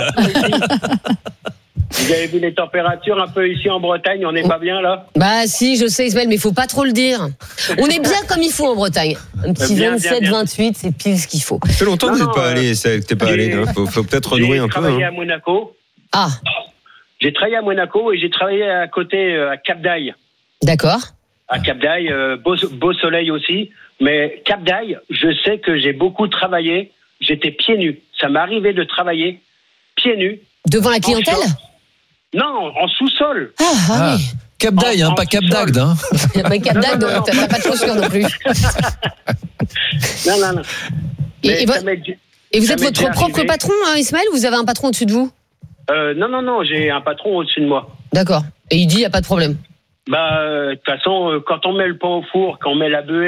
Vous avez vu les températures un peu ici en Bretagne, on n'est pas bien là? Bah si, je sais Ismaël, mais il faut pas trop le dire. On est bien comme il faut en Bretagne. Un petit Bien, vingt-sept, bien, bien. vingt-huit, c'est pile ce qu'il faut. Ça fait longtemps que vous Non, n'êtes pas euh, allé, c'est que t'es pas j'ai- allé. Il faut, faut peut-être renouer un J'ai peu. travaillé hein. à Monaco. Ah, J'ai travaillé à Monaco et j'ai travaillé à côté euh, à Cap d'Aille. d'accord. À Cap d'Aille, euh, beau, beau soleil aussi. Mais Cap d'Aille, je sais que j'ai beaucoup travaillé. J'étais pieds nus. Ça m'est arrivé de travailler pieds nus. Devant la clientèle? Non, en sous-sol. Ah, ah, Ah, oui. Cap d'Aille, hein, En- pas en Cap sous-sol. d'Agde. Hein. Il y a pas de cap d'Agde, Non, non, non. t'as pas de chaussures non plus. Non, non, non. Et, Mais et ça vo- m'est dû- et vous ça êtes m'est votre déjà propre arrivé. patron, hein, Ismaël, ou vous avez un patron au-dessus de vous? Euh, non, non, non, j'ai un patron au-dessus de moi. D'accord. Et il dit, il n'y a pas de problème. Bah, euh, de toute façon, euh, quand on met le pain au four, quand on met la beuh